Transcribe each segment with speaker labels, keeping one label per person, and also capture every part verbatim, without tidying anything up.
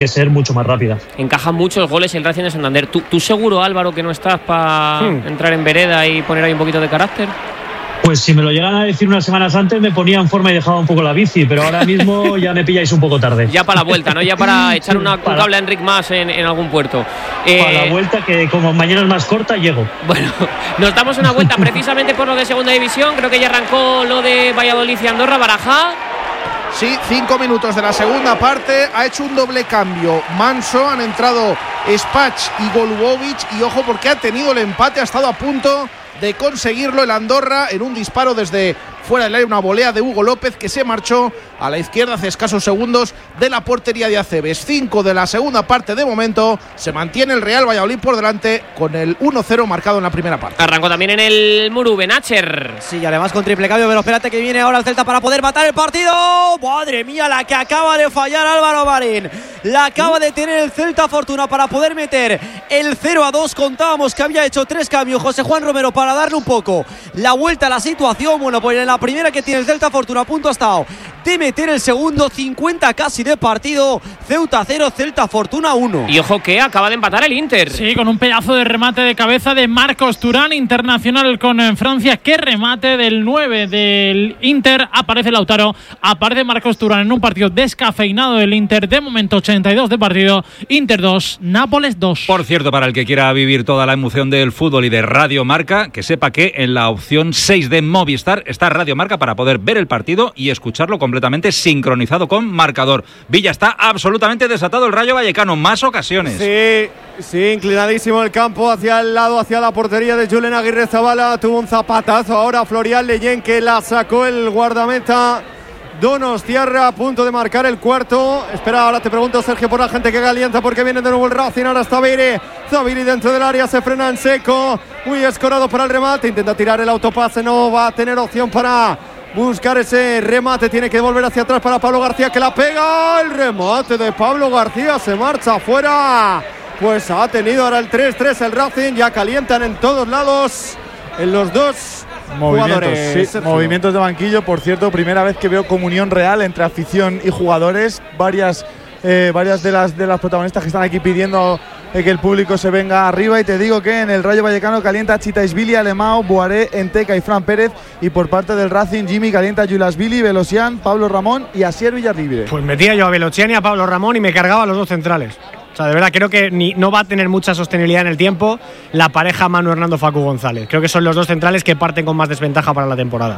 Speaker 1: que ser mucho más rápida.
Speaker 2: Encajan muchos goles el Racing de Santander. ¿Tú, tú seguro, Álvaro, que no estás para hmm. entrar en vereda y poner ahí un poquito de carácter?
Speaker 1: Pues si me lo llegan a decir unas semanas antes me ponía en forma y dejaba un poco la bici, pero ahora mismo ya me pilláis un poco tarde.
Speaker 2: Ya para la vuelta, ¿no? Ya para echar una, un cable a Enric más en, en algún puerto.
Speaker 1: Eh, para la vuelta, que como mañana es más corta, llego.
Speaker 2: Bueno, nos damos una vuelta precisamente por lo de segunda división. Creo que ya arrancó lo de Valladolid y Andorra, Baraja.
Speaker 3: Sí, cinco minutos de la segunda parte. Ha hecho un doble cambio Manso, han entrado Spach y Golubovic. Y ojo, porque ha tenido el empate, ha estado a punto de conseguirlo el Andorra en un disparo desde fuera del área, una volea de Hugo López que se marchó a la izquierda hace escasos segundos de la portería de Acebes. Cinco de la segunda parte de momento, se mantiene el Real Valladolid por delante con el uno cero marcado en la primera parte.
Speaker 2: Arrancó también en el Muru Benacher.
Speaker 4: Sí, y además con triple cambio, pero espérate que viene ahora el Celta para poder matar el partido. Madre mía, la que acaba de fallar Álvaro Marín. La acaba de tener el Celta Fortuna para poder meter el cero a dos. Contábamos que había hecho tres cambios José Juan Romero para darle un poco la vuelta a la situación. Bueno, pues en la primera que tiene el Celta Fortuna, a punto ha estado de meter el segundo. Cincuenta casi de partido. Ceuta cero, Celta Fortuna uno.
Speaker 2: Y ojo que acaba de empatar el Inter.
Speaker 5: Sí, con un pedazo de remate de cabeza de Marcos Turán, internacional con Francia. Qué remate del nueve del Inter. Aparece Lautaro, aparece Marcos Turán en un partido descafeinado del Inter. De momento ochenta y dos de partido. Inter dos, Nápoles dos.
Speaker 6: Por cierto, para el que quiera vivir toda la emoción del fútbol y de Radio Marca, que sepa que en la opción seis de Movistar está Radio Marca para poder ver el partido y escucharlo completamente sincronizado con marcador. Villa está absolutamente desatado el Rayo Vallecano, más ocasiones.
Speaker 7: Sí, sí, inclinadísimo el campo hacia el lado, hacia la portería de Julen Aguirre Zabala. Tuvo un zapatazo ahora Florian Leyen que la sacó el guardameta Donostiarra, a punto de marcar el cuarto. Espera, ahora te pregunto, Sergio, por la gente que calienta, porque viene de nuevo el Racing. Ahora está Beire, Zaviri dentro del área, se frena en seco, muy escorado para el remate, intenta tirar el autopase, no va a tener opción para buscar ese remate, tiene que volver hacia atrás para Pablo García, que la pega. El remate de Pablo García se marcha afuera. Pues ha tenido ahora el tres tres el Racing, ya calientan en todos lados en los dos
Speaker 8: movimientos, sí, movimientos de banquillo. Por cierto, primera vez que veo comunión real entre afición y jugadores. Varias, eh, varias de las de las protagonistas que están aquí pidiendo eh, que el público se venga arriba. Y te digo que en el Rayo Vallecano calienta Chitaisvili, Alemão, Boaré, Enteca y Fran Pérez. Y por parte del Racing, Jimmy calienta Julasvili, Velosian, Pablo Ramón y Asier Villarlibre.
Speaker 9: Pues metía yo a Velosian y a Pablo Ramón y me cargaba a los dos centrales. O sea, de verdad, creo que ni, no va a tener mucha sostenibilidad en el tiempo la pareja Manu Hernando Facu González. Creo que son los dos centrales que parten con más desventaja para la temporada.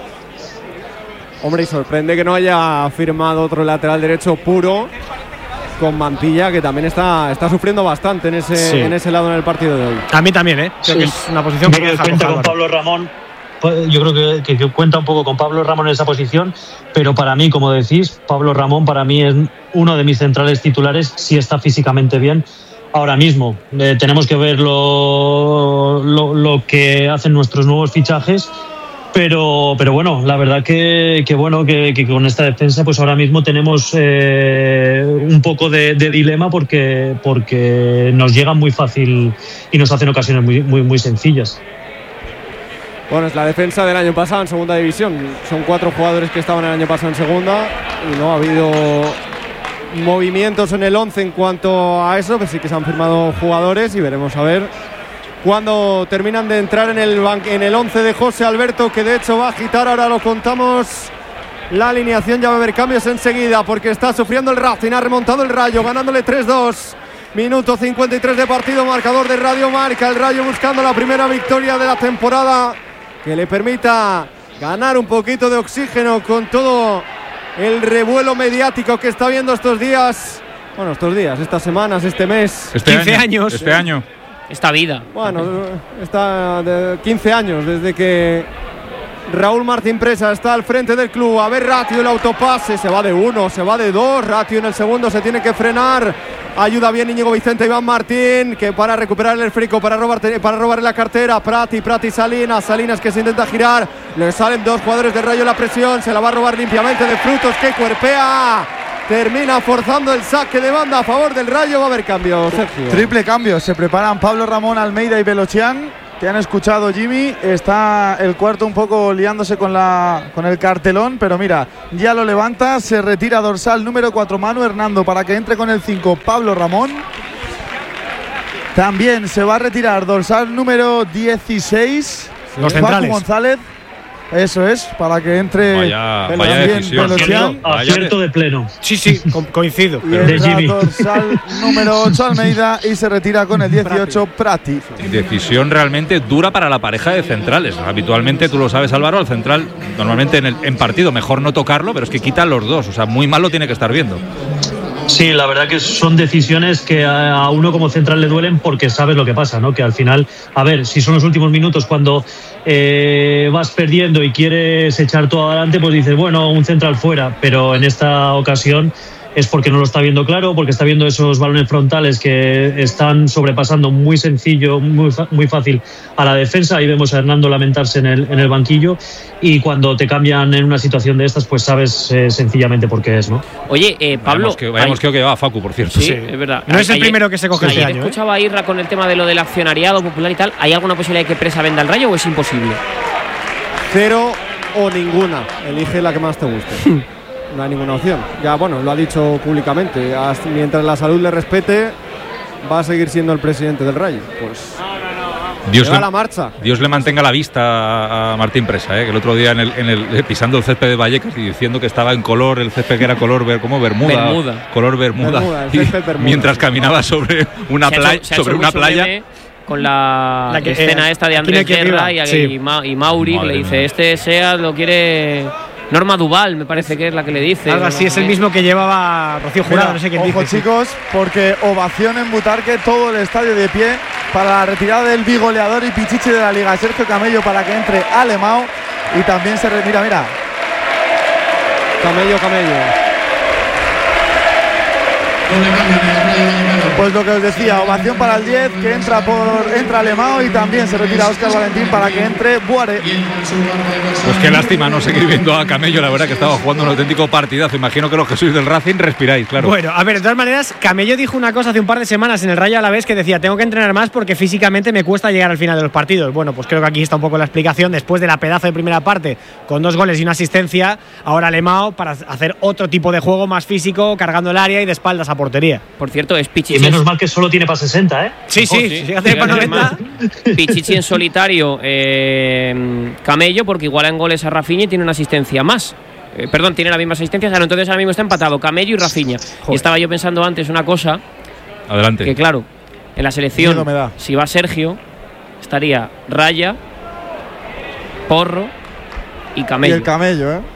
Speaker 7: Hombre, y sorprende que no haya firmado otro lateral derecho puro con Mantilla, que también está, está sufriendo bastante en ese, sí. en ese lado en el partido de hoy.
Speaker 9: A mí también, ¿eh? Creo sí. que es una posición que,
Speaker 1: que cuenta con Pablo Ramón. Yo creo que, que, que cuenta un poco con Pablo Ramón en esa posición, pero para mí, como decís, Pablo Ramón para mí es uno de mis centrales titulares si está físicamente bien. Ahora mismo eh, tenemos que ver lo, lo, lo que hacen nuestros nuevos fichajes, pero, pero bueno, la verdad que, que bueno que, que con esta defensa pues ahora mismo tenemos eh, un poco de, de dilema porque, porque nos llegan muy fácil y nos hacen ocasiones muy, muy, muy sencillas.
Speaker 7: Bueno, es la defensa del año pasado en segunda división. Son cuatro jugadores que estaban el año pasado en segunda y no ha habido movimientos en el once en cuanto a eso, pues sí que se han firmado jugadores y veremos a ver cuándo terminan de entrar en el, en el once de José Alberto, que de hecho va a agitar, ahora lo contamos, la alineación. Ya va a haber cambios enseguida porque está sufriendo el Racing, ha remontado el Rayo, ganándole tres dos. Minuto cincuenta y tres de partido, marcador de Radio Marca. El Rayo buscando la primera victoria de la temporada que le permita ganar un poquito de oxígeno con todo el revuelo mediático que está viendo estos días. Bueno, estos días, estas semanas, este mes.
Speaker 6: Este
Speaker 2: quince
Speaker 6: año,
Speaker 2: años.
Speaker 6: Este año.
Speaker 2: Esta vida.
Speaker 7: Bueno, está de quince años desde que Raúl Martín Presa está al frente del club. A ver, Ratio, el autopase, se va de uno, se va de dos. Ratio en el segundo se tiene que frenar. Ayuda bien Íñigo Vicente, Iván Martín, que para recuperar el frico, para robar, para robar la cartera. Prati, Prati, Salinas, Salinas que se intenta girar. Le salen dos jugadores de Rayo, la presión, se la va a robar limpiamente de Frutos, que cuerpea. Termina forzando el saque de banda a favor del Rayo. Va a haber cambios, Sergio.
Speaker 8: Triple cambio, se preparan Pablo Ramón, Almeida y Velocian. te han escuchado, Jimmy. Está el cuarto un poco liándose con, la, con el cartelón, pero mira, ya lo levanta. Se retira dorsal número cuatro, Manu Hernando, para que entre con el cinco, Pablo Ramón. También se va a retirar dorsal número dieciséis,
Speaker 9: Los
Speaker 8: Facu
Speaker 9: centrales.
Speaker 8: González. Eso es, para que entre
Speaker 6: Vaya,
Speaker 8: Pelosian,
Speaker 6: vaya decisión.
Speaker 8: Pelosian.
Speaker 1: Acierto de pleno.
Speaker 9: Sí, sí, co- coincido.
Speaker 8: Y
Speaker 1: De
Speaker 8: entra
Speaker 1: Jimmy.
Speaker 8: dorsal número ocho, Almeida, y se retira con el dieciocho, Prati.
Speaker 6: Decisión realmente dura para la pareja de centrales. Habitualmente, tú lo sabes, Álvaro, el central normalmente en, el, en partido mejor no tocarlo, pero es que quita los dos. O sea, muy mal lo tiene que estar viendo.
Speaker 1: Sí, la verdad que son decisiones que a uno como central le duelen porque sabes lo que pasa, ¿no? Que al final, a ver, si son los últimos minutos cuando eh, vas perdiendo y quieres echar todo adelante, pues dices, bueno, un central fuera, pero en esta ocasión es porque no lo está viendo claro, porque está viendo esos balones frontales que están sobrepasando muy sencillo, muy, muy fácil a la defensa. Ahí vemos a Hernando lamentarse en el, en el banquillo, y cuando te cambian en una situación de estas, pues sabes eh, sencillamente por qué es, ¿no?
Speaker 2: Oye, eh, Pablo.
Speaker 6: Vayamos que, vayamos que lleva a Facu, por cierto.
Speaker 2: Sí, es verdad.
Speaker 9: No es el
Speaker 2: Ayer-
Speaker 9: primero que se coge este
Speaker 2: ayer
Speaker 9: año, ¿eh?
Speaker 2: escuchaba a Irra con el tema de lo del accionariado popular y tal. ¿Hay alguna posibilidad de que Presa venda el Rayo o es imposible?
Speaker 7: Cero o ninguna. Elige la que más te guste. No hay ninguna opción. Ya, bueno, lo ha dicho públicamente. Hasta mientras la salud le respete, va a seguir siendo el presidente del Rayo. Pues
Speaker 6: Dios
Speaker 7: lleva
Speaker 6: le,
Speaker 7: la marcha.
Speaker 6: Dios le mantenga la vista a, a Martín Presa, ¿eh? Que el otro día en el, en el, pisando el césped de Vallecas y diciendo que estaba en color, el césped que era color ver, como Bermuda,
Speaker 2: Bermuda.
Speaker 6: color Bermuda,
Speaker 7: Bermuda, el
Speaker 6: y
Speaker 7: césped Bermuda.
Speaker 6: mientras caminaba sobre una
Speaker 2: Se ha
Speaker 6: playa,
Speaker 2: hecho- se ha hecho
Speaker 6: sobre una
Speaker 2: mucho
Speaker 6: playa.
Speaker 2: meme con la,
Speaker 9: La que-
Speaker 2: escena
Speaker 9: eh,
Speaker 2: esta de
Speaker 9: aquí no hay
Speaker 2: Andrés
Speaker 9: quien
Speaker 2: Guerra
Speaker 9: viva.
Speaker 2: y,
Speaker 9: Sí.
Speaker 2: y, Ma- y Mauri, que
Speaker 6: Madre
Speaker 2: le dice,
Speaker 6: mía.
Speaker 2: este SEAT lo quiere Norma Duval, me parece que es la que le dice.
Speaker 9: Algo así, es el mismo que llevaba Rocío Jurado,
Speaker 8: Mira,
Speaker 9: no sé quién
Speaker 8: ojo,
Speaker 9: dice. sí.
Speaker 8: chicos, porque ovación en Butarque, todo el estadio de pie para la retirada del bigoleador y pichichi de la liga, Sergio Camello, para que entre Alemão. Y también se retira, mira,
Speaker 7: Camello, camello.
Speaker 8: pues lo que os decía, ovación para el diez, que entra por entra Alemão, y también se retira Óscar Valentín para que entre Buare.
Speaker 6: Pues qué lástima no seguir viendo a Camello, la verdad que estaba jugando un auténtico partidazo. Imagino que los que sois del Racing respiráis, claro.
Speaker 9: Bueno, a ver, de todas maneras, Camello dijo una cosa hace un par de semanas en el Rayo a la vez que decía, tengo que entrenar más porque físicamente me cuesta llegar al final de los partidos. Bueno, pues creo que aquí está un poco la explicación. Después de la pedazo de primera parte, con dos goles y una asistencia, ahora Alemão para hacer otro tipo de juego más físico, cargando el área y de espaldas a portería.
Speaker 2: Por cierto, es
Speaker 1: Y
Speaker 2: Pichichi.
Speaker 1: menos mal que solo tiene para sesenta, ¿eh?
Speaker 9: Sí, sí,
Speaker 2: sí,
Speaker 9: fíjate,
Speaker 2: fíjate,
Speaker 9: para noventa.
Speaker 2: Pichichi en solitario, eh, Camello, porque iguala en goles a Rafinha y tiene una asistencia más. Eh, perdón, tiene la misma asistencia, claro, entonces ahora mismo está empatado Camello y Rafinha. Y estaba yo pensando antes una cosa,
Speaker 6: Adelante.
Speaker 2: que claro, en la selección,
Speaker 8: Miedo me da.
Speaker 2: si va Sergio, estaría Raya, Porro y
Speaker 8: Y
Speaker 2: Camello.
Speaker 8: el Camello, ¿eh?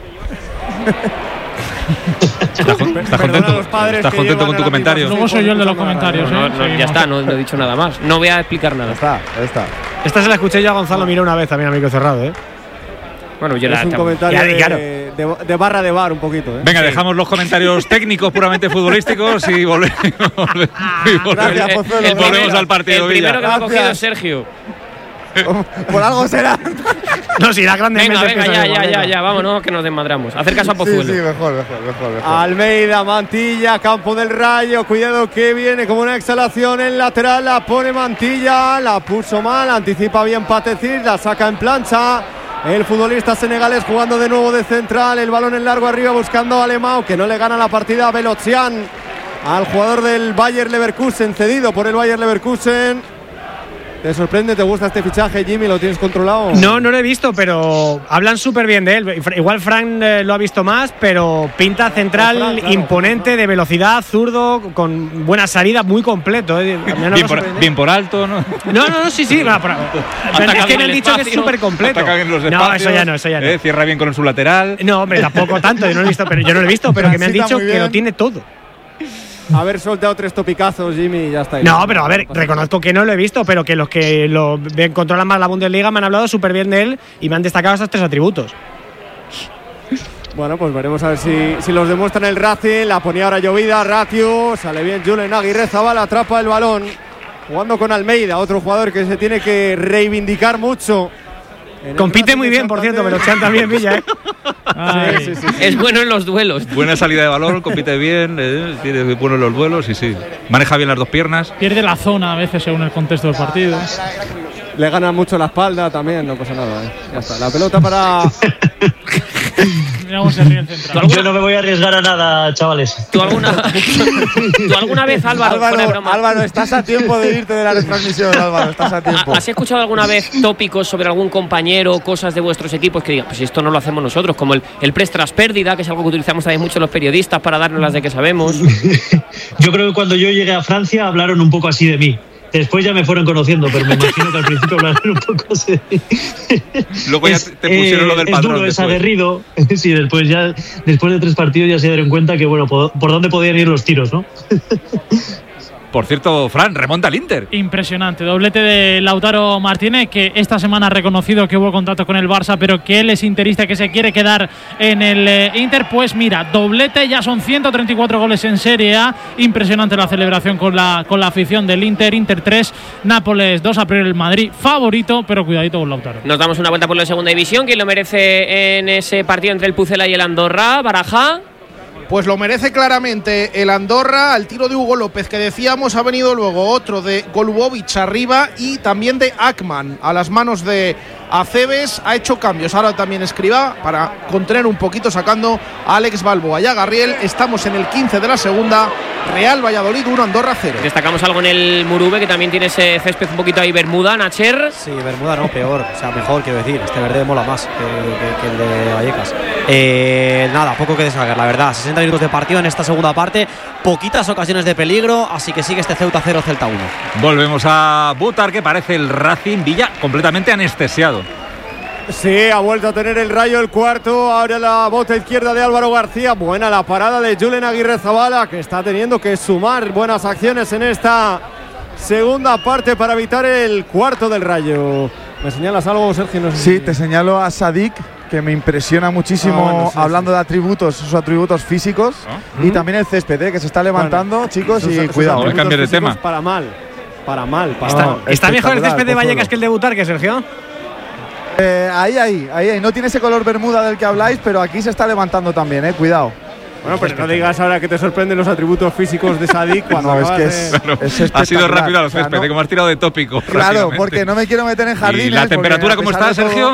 Speaker 6: ¿Estás, con- estás
Speaker 7: Perdona
Speaker 6: contento,
Speaker 7: a los padres
Speaker 6: ¿estás
Speaker 7: que
Speaker 6: contento
Speaker 7: llevan
Speaker 6: con tu
Speaker 7: a la
Speaker 6: comentario?
Speaker 7: misma
Speaker 5: Luego soy yo el de los comentarios,
Speaker 2: No,
Speaker 5: ¿eh?
Speaker 2: no, ya
Speaker 5: Seguimos.
Speaker 2: está, no, no he dicho nada más. No voy a explicar
Speaker 8: Ya
Speaker 2: nada.
Speaker 8: está, ya está.
Speaker 9: Esta se la escuché yo a Gonzalo Miró una vez también a micro cerrado, ¿eh?
Speaker 2: Bueno, yo
Speaker 7: Es
Speaker 2: la
Speaker 7: un comentario
Speaker 9: Ya,
Speaker 7: de,
Speaker 9: claro.
Speaker 7: de- de barra de bar un poquito. ¿eh?
Speaker 6: Venga, dejamos los comentarios técnicos puramente futbolísticos y volvemos, y volvemos,
Speaker 8: Gracias, Pozuelo,
Speaker 6: y volvemos
Speaker 8: gracias.
Speaker 6: al partido.
Speaker 2: El primero
Speaker 6: Villa.
Speaker 2: que me ha cogido es
Speaker 8: Gracias.
Speaker 2: Sergio.
Speaker 8: Por algo será.
Speaker 9: No, si la grande
Speaker 2: Venga, venga, ya, ya, ya, ya, vámonos que nos desmadramos. Hacer caso a
Speaker 8: Sí,
Speaker 2: Pozuelo.
Speaker 8: sí, mejor, mejor, mejor, mejor.
Speaker 7: Almeida, Mantilla, campo del Rayo. Cuidado que viene como una exhalación en lateral. La pone Mantilla, la puso mal. Anticipa bien Patecir, la saca en plancha. El futbolista senegalés jugando de nuevo de central. El balón en largo arriba buscando a Alemão, que no le gana la partida a Belocian, al jugador del Bayer Leverkusen, cedido por el Bayer Leverkusen. ¿Te sorprende? ¿Te gusta este fichaje, Jimmy? ¿Lo tienes controlado?
Speaker 9: No, no lo he visto, pero hablan súper bien de él. Igual Frank eh, lo ha visto más, pero pinta central,
Speaker 7: Fran, claro,
Speaker 9: imponente, de velocidad, zurdo, con buena salida, muy completo. eh. A mí no me
Speaker 6: Bien por,
Speaker 9: sorprende.
Speaker 6: bien por alto, ¿no?
Speaker 9: No, no, no, sí, sí. Bueno, por- es que me han dicho que es súper completo.
Speaker 6: Ataca bien los
Speaker 9: No,
Speaker 6: espacios,
Speaker 9: eso ya no, eso ya no.
Speaker 6: eh, cierra bien con su lateral.
Speaker 9: No, hombre, tampoco tanto. Yo no lo he visto, pero yo no lo he visto, pero que me han
Speaker 8: Transita
Speaker 9: dicho
Speaker 8: muy
Speaker 9: que
Speaker 8: bien.
Speaker 9: lo tiene todo.
Speaker 7: Haber soltado tres topicazos, Jimmy, y ya está.
Speaker 9: No, pero a ver, reconozco que no lo he visto, pero que los que lo ven- controlan más la Bundesliga me han hablado súper bien de él y me han destacado esos tres atributos.
Speaker 7: Bueno, pues veremos a ver si, si los demuestra en el Racing. La ponía ahora llovida, Ratio. Sale bien Julen Aguirre Zabala, atrapa el balón. Jugando con Almeida, otro jugador que se tiene que reivindicar mucho. En el
Speaker 9: Compite
Speaker 7: Racing
Speaker 9: muy
Speaker 7: de
Speaker 9: bien, por cierto, pero
Speaker 7: Santander.
Speaker 9: Chan también, Villa, ¿eh?
Speaker 5: Ay.
Speaker 7: Sí, sí, sí, sí.
Speaker 2: Es bueno en los duelos.
Speaker 6: Buena salida de balón, compite bien, eh, tiene buenos los duelos y sí. Maneja bien las dos piernas.
Speaker 5: Pierde la zona a veces según el contexto del partido.
Speaker 7: le ganan mucho la espalda también, no pasa nada. ¿eh? Ya está. La pelota para.
Speaker 5: Mira cómo se ríe el central.
Speaker 1: Yo no me voy a arriesgar a nada, chavales.
Speaker 2: ¿Tú alguna, ¿tú alguna vez, Álvaro, fuera de
Speaker 8: Álvaro,
Speaker 2: broma,
Speaker 8: Álvaro, estás a tiempo de irte de la retransmisión, Álvaro, estás a tiempo.
Speaker 2: ¿has escuchado alguna vez tópicos sobre algún compañero o cosas de vuestros equipos que digan, pues esto no lo hacemos nosotros, como el, el press tras pérdida, que es algo que utilizamos también mucho los periodistas para darnos las de que sabemos?
Speaker 1: Yo creo que cuando yo llegué a Francia hablaron un poco así de mí. Después ya me fueron conociendo, pero me imagino que al principio hablaron un poco así.
Speaker 6: Luego ya te pusieron eh, lo del
Speaker 1: es
Speaker 6: patrón.
Speaker 1: Duro, es aguerrido. Sí, después ya, después de tres partidos ya se dieron cuenta que bueno, por, por dónde podían ir los tiros, ¿no?
Speaker 6: Por cierto, Fran, remonta al Inter.
Speaker 5: Impresionante, doblete de Lautaro Martínez, que esta semana ha reconocido que hubo contacto con el Barça, pero que él es interista, que se quiere quedar en el eh, Inter. Pues mira, doblete, ya son ciento treinta y cuatro goles en Serie A. Impresionante la celebración con la, con la afición del Inter. Inter tres, Nápoles dos, a priori el Madrid favorito, pero cuidadito con Lautaro.
Speaker 2: Nos damos una vuelta por la segunda división. ¿Quién lo merece en ese partido entre el Pucela y el Andorra? Baraja.
Speaker 3: Pues lo merece claramente el Andorra. Al tiro de Hugo López, que decíamos, ha venido luego otro de Golubovic arriba y también de Akman a las manos de Acebes. Ha hecho cambios, ahora también Escribá, para contener un poquito, sacando a Alex Balboa y a Garriel. Estamos en el quince de la segunda. Real Valladolid uno, Andorra cero.
Speaker 2: Destacamos algo en el Murube, que también tiene ese césped un poquito ahí Bermuda, Nacher.
Speaker 4: Sí, Bermuda no, peor, o sea, mejor, quiero decir. Este verde mola más que, que, que el de Vallecas. Eh, nada, poco que destacar, la verdad. sesenta minutos de partido en esta segunda parte, poquitas ocasiones de peligro, así que sigue este Ceuta cero, Celta uno.
Speaker 6: Volvemos a Butar, que parece el Racing Villa completamente anestesiado.
Speaker 7: Sí, ha vuelto a tener el Rayo el cuarto. Ahora la bota izquierda de Álvaro García. Buena la parada de Julen Aguirre Zabala, que está teniendo que sumar buenas acciones en esta segunda parte para evitar el cuarto del Rayo. ¿Me señalas algo, Sergio? No sé
Speaker 8: sí,
Speaker 7: si...
Speaker 8: te señalo a Sadik, que me impresiona muchísimo, ah, bueno, sí, hablando sí. de atributos, sus atributos físicos. ¿Ah? Y ¿Mm? también el césped, ¿eh? que se está levantando, bueno, chicos, sus, y sus cuidado.
Speaker 6: No cambie de tema.
Speaker 7: Para mal, para mal. Para
Speaker 9: está
Speaker 7: mal.
Speaker 9: ¿Está mejor el césped de Vallecas que el de Butar, que Sergio?
Speaker 8: Eh, ahí, ahí, ahí, ahí. No tiene ese color bermuda del que habláis, pero aquí se está levantando también, eh. Cuidado.
Speaker 7: Bueno, pero no digas ahora que te sorprenden los atributos físicos de Sadik cuando
Speaker 8: no, es que es,
Speaker 6: de... claro,
Speaker 8: es
Speaker 6: ha sido rápido a los
Speaker 8: césped,
Speaker 6: o sea, ¿no? Como has tirado de tópico.
Speaker 8: Claro, porque no me quiero meter en jardines.
Speaker 6: ¿Y la temperatura cómo está, Sergio?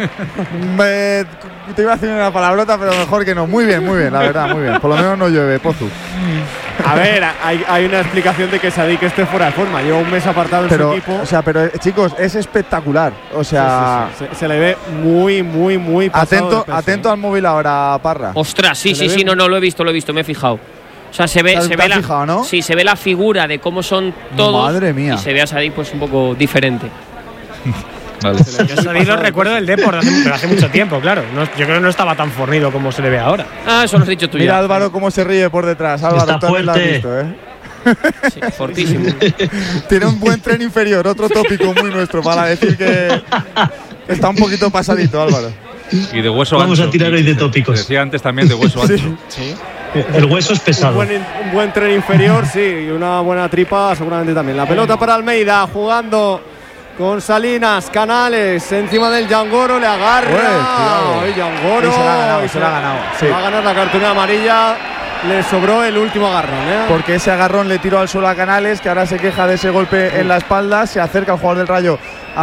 Speaker 8: me, te iba a decir una palabrota, pero mejor que no. Muy bien, muy bien, la verdad, muy bien. Por lo menos no llueve, Pozu.
Speaker 7: A ver, hay, hay una explicación de que Sadik esté fuera de forma. Lleva un mes apartado
Speaker 8: pero,
Speaker 7: en su equipo.
Speaker 8: O sea, pero chicos, es espectacular. O sea,
Speaker 7: sí, sí, sí. Se, se le ve muy, muy, muy pasado.
Speaker 8: Atento, atento al móvil ahora, Parra.
Speaker 2: Ostras, sí, sí, sí, no, no lo he visto, lo he visto, me he fijado. O sea, se ve, se ve la,
Speaker 8: fijado, ¿no?
Speaker 2: sí, se ve la figura de cómo son todos.
Speaker 8: Madre mía.
Speaker 2: Y se ve a Sadik pues un poco diferente.
Speaker 9: Vale. Yo Sadik lo recuerdo del Depor, hace, pero hace mucho tiempo, claro. No, yo creo que no estaba tan fornido como se le ve ahora.
Speaker 2: Ah, eso lo has dicho tú.
Speaker 8: Mira
Speaker 2: ya.
Speaker 8: Álvaro cómo se ríe por detrás. Álvaro, tú también lo has visto, ¿eh?
Speaker 2: Sí, fortísimo.
Speaker 8: Tiene un buen tren inferior, otro tópico muy nuestro para decir que está un poquito pasadito, Álvaro.
Speaker 6: Y de hueso
Speaker 1: Vamos
Speaker 6: ancho.
Speaker 1: a tirar hoy de tópicos.
Speaker 6: Decía antes también de hueso ancho.
Speaker 7: Sí. Sí.
Speaker 1: El hueso es pesado.
Speaker 7: Un buen, un buen tren inferior, sí, y una buena tripa seguramente también. La pelota para Almeida, jugando con Salinas, Canales, encima del Yangoro, le agarra.
Speaker 8: Uy,
Speaker 7: Yangoro.
Speaker 8: Sí, se la ha ganado, se la ha ganado.
Speaker 7: Se
Speaker 8: Sí.
Speaker 7: va a ganar la cartulina amarilla. Le sobró el último agarrón, ¿eh?
Speaker 8: Porque ese agarrón le tiró al suelo a Canales, que ahora se queja de ese golpe en la espalda. Se acerca al jugador del Rayo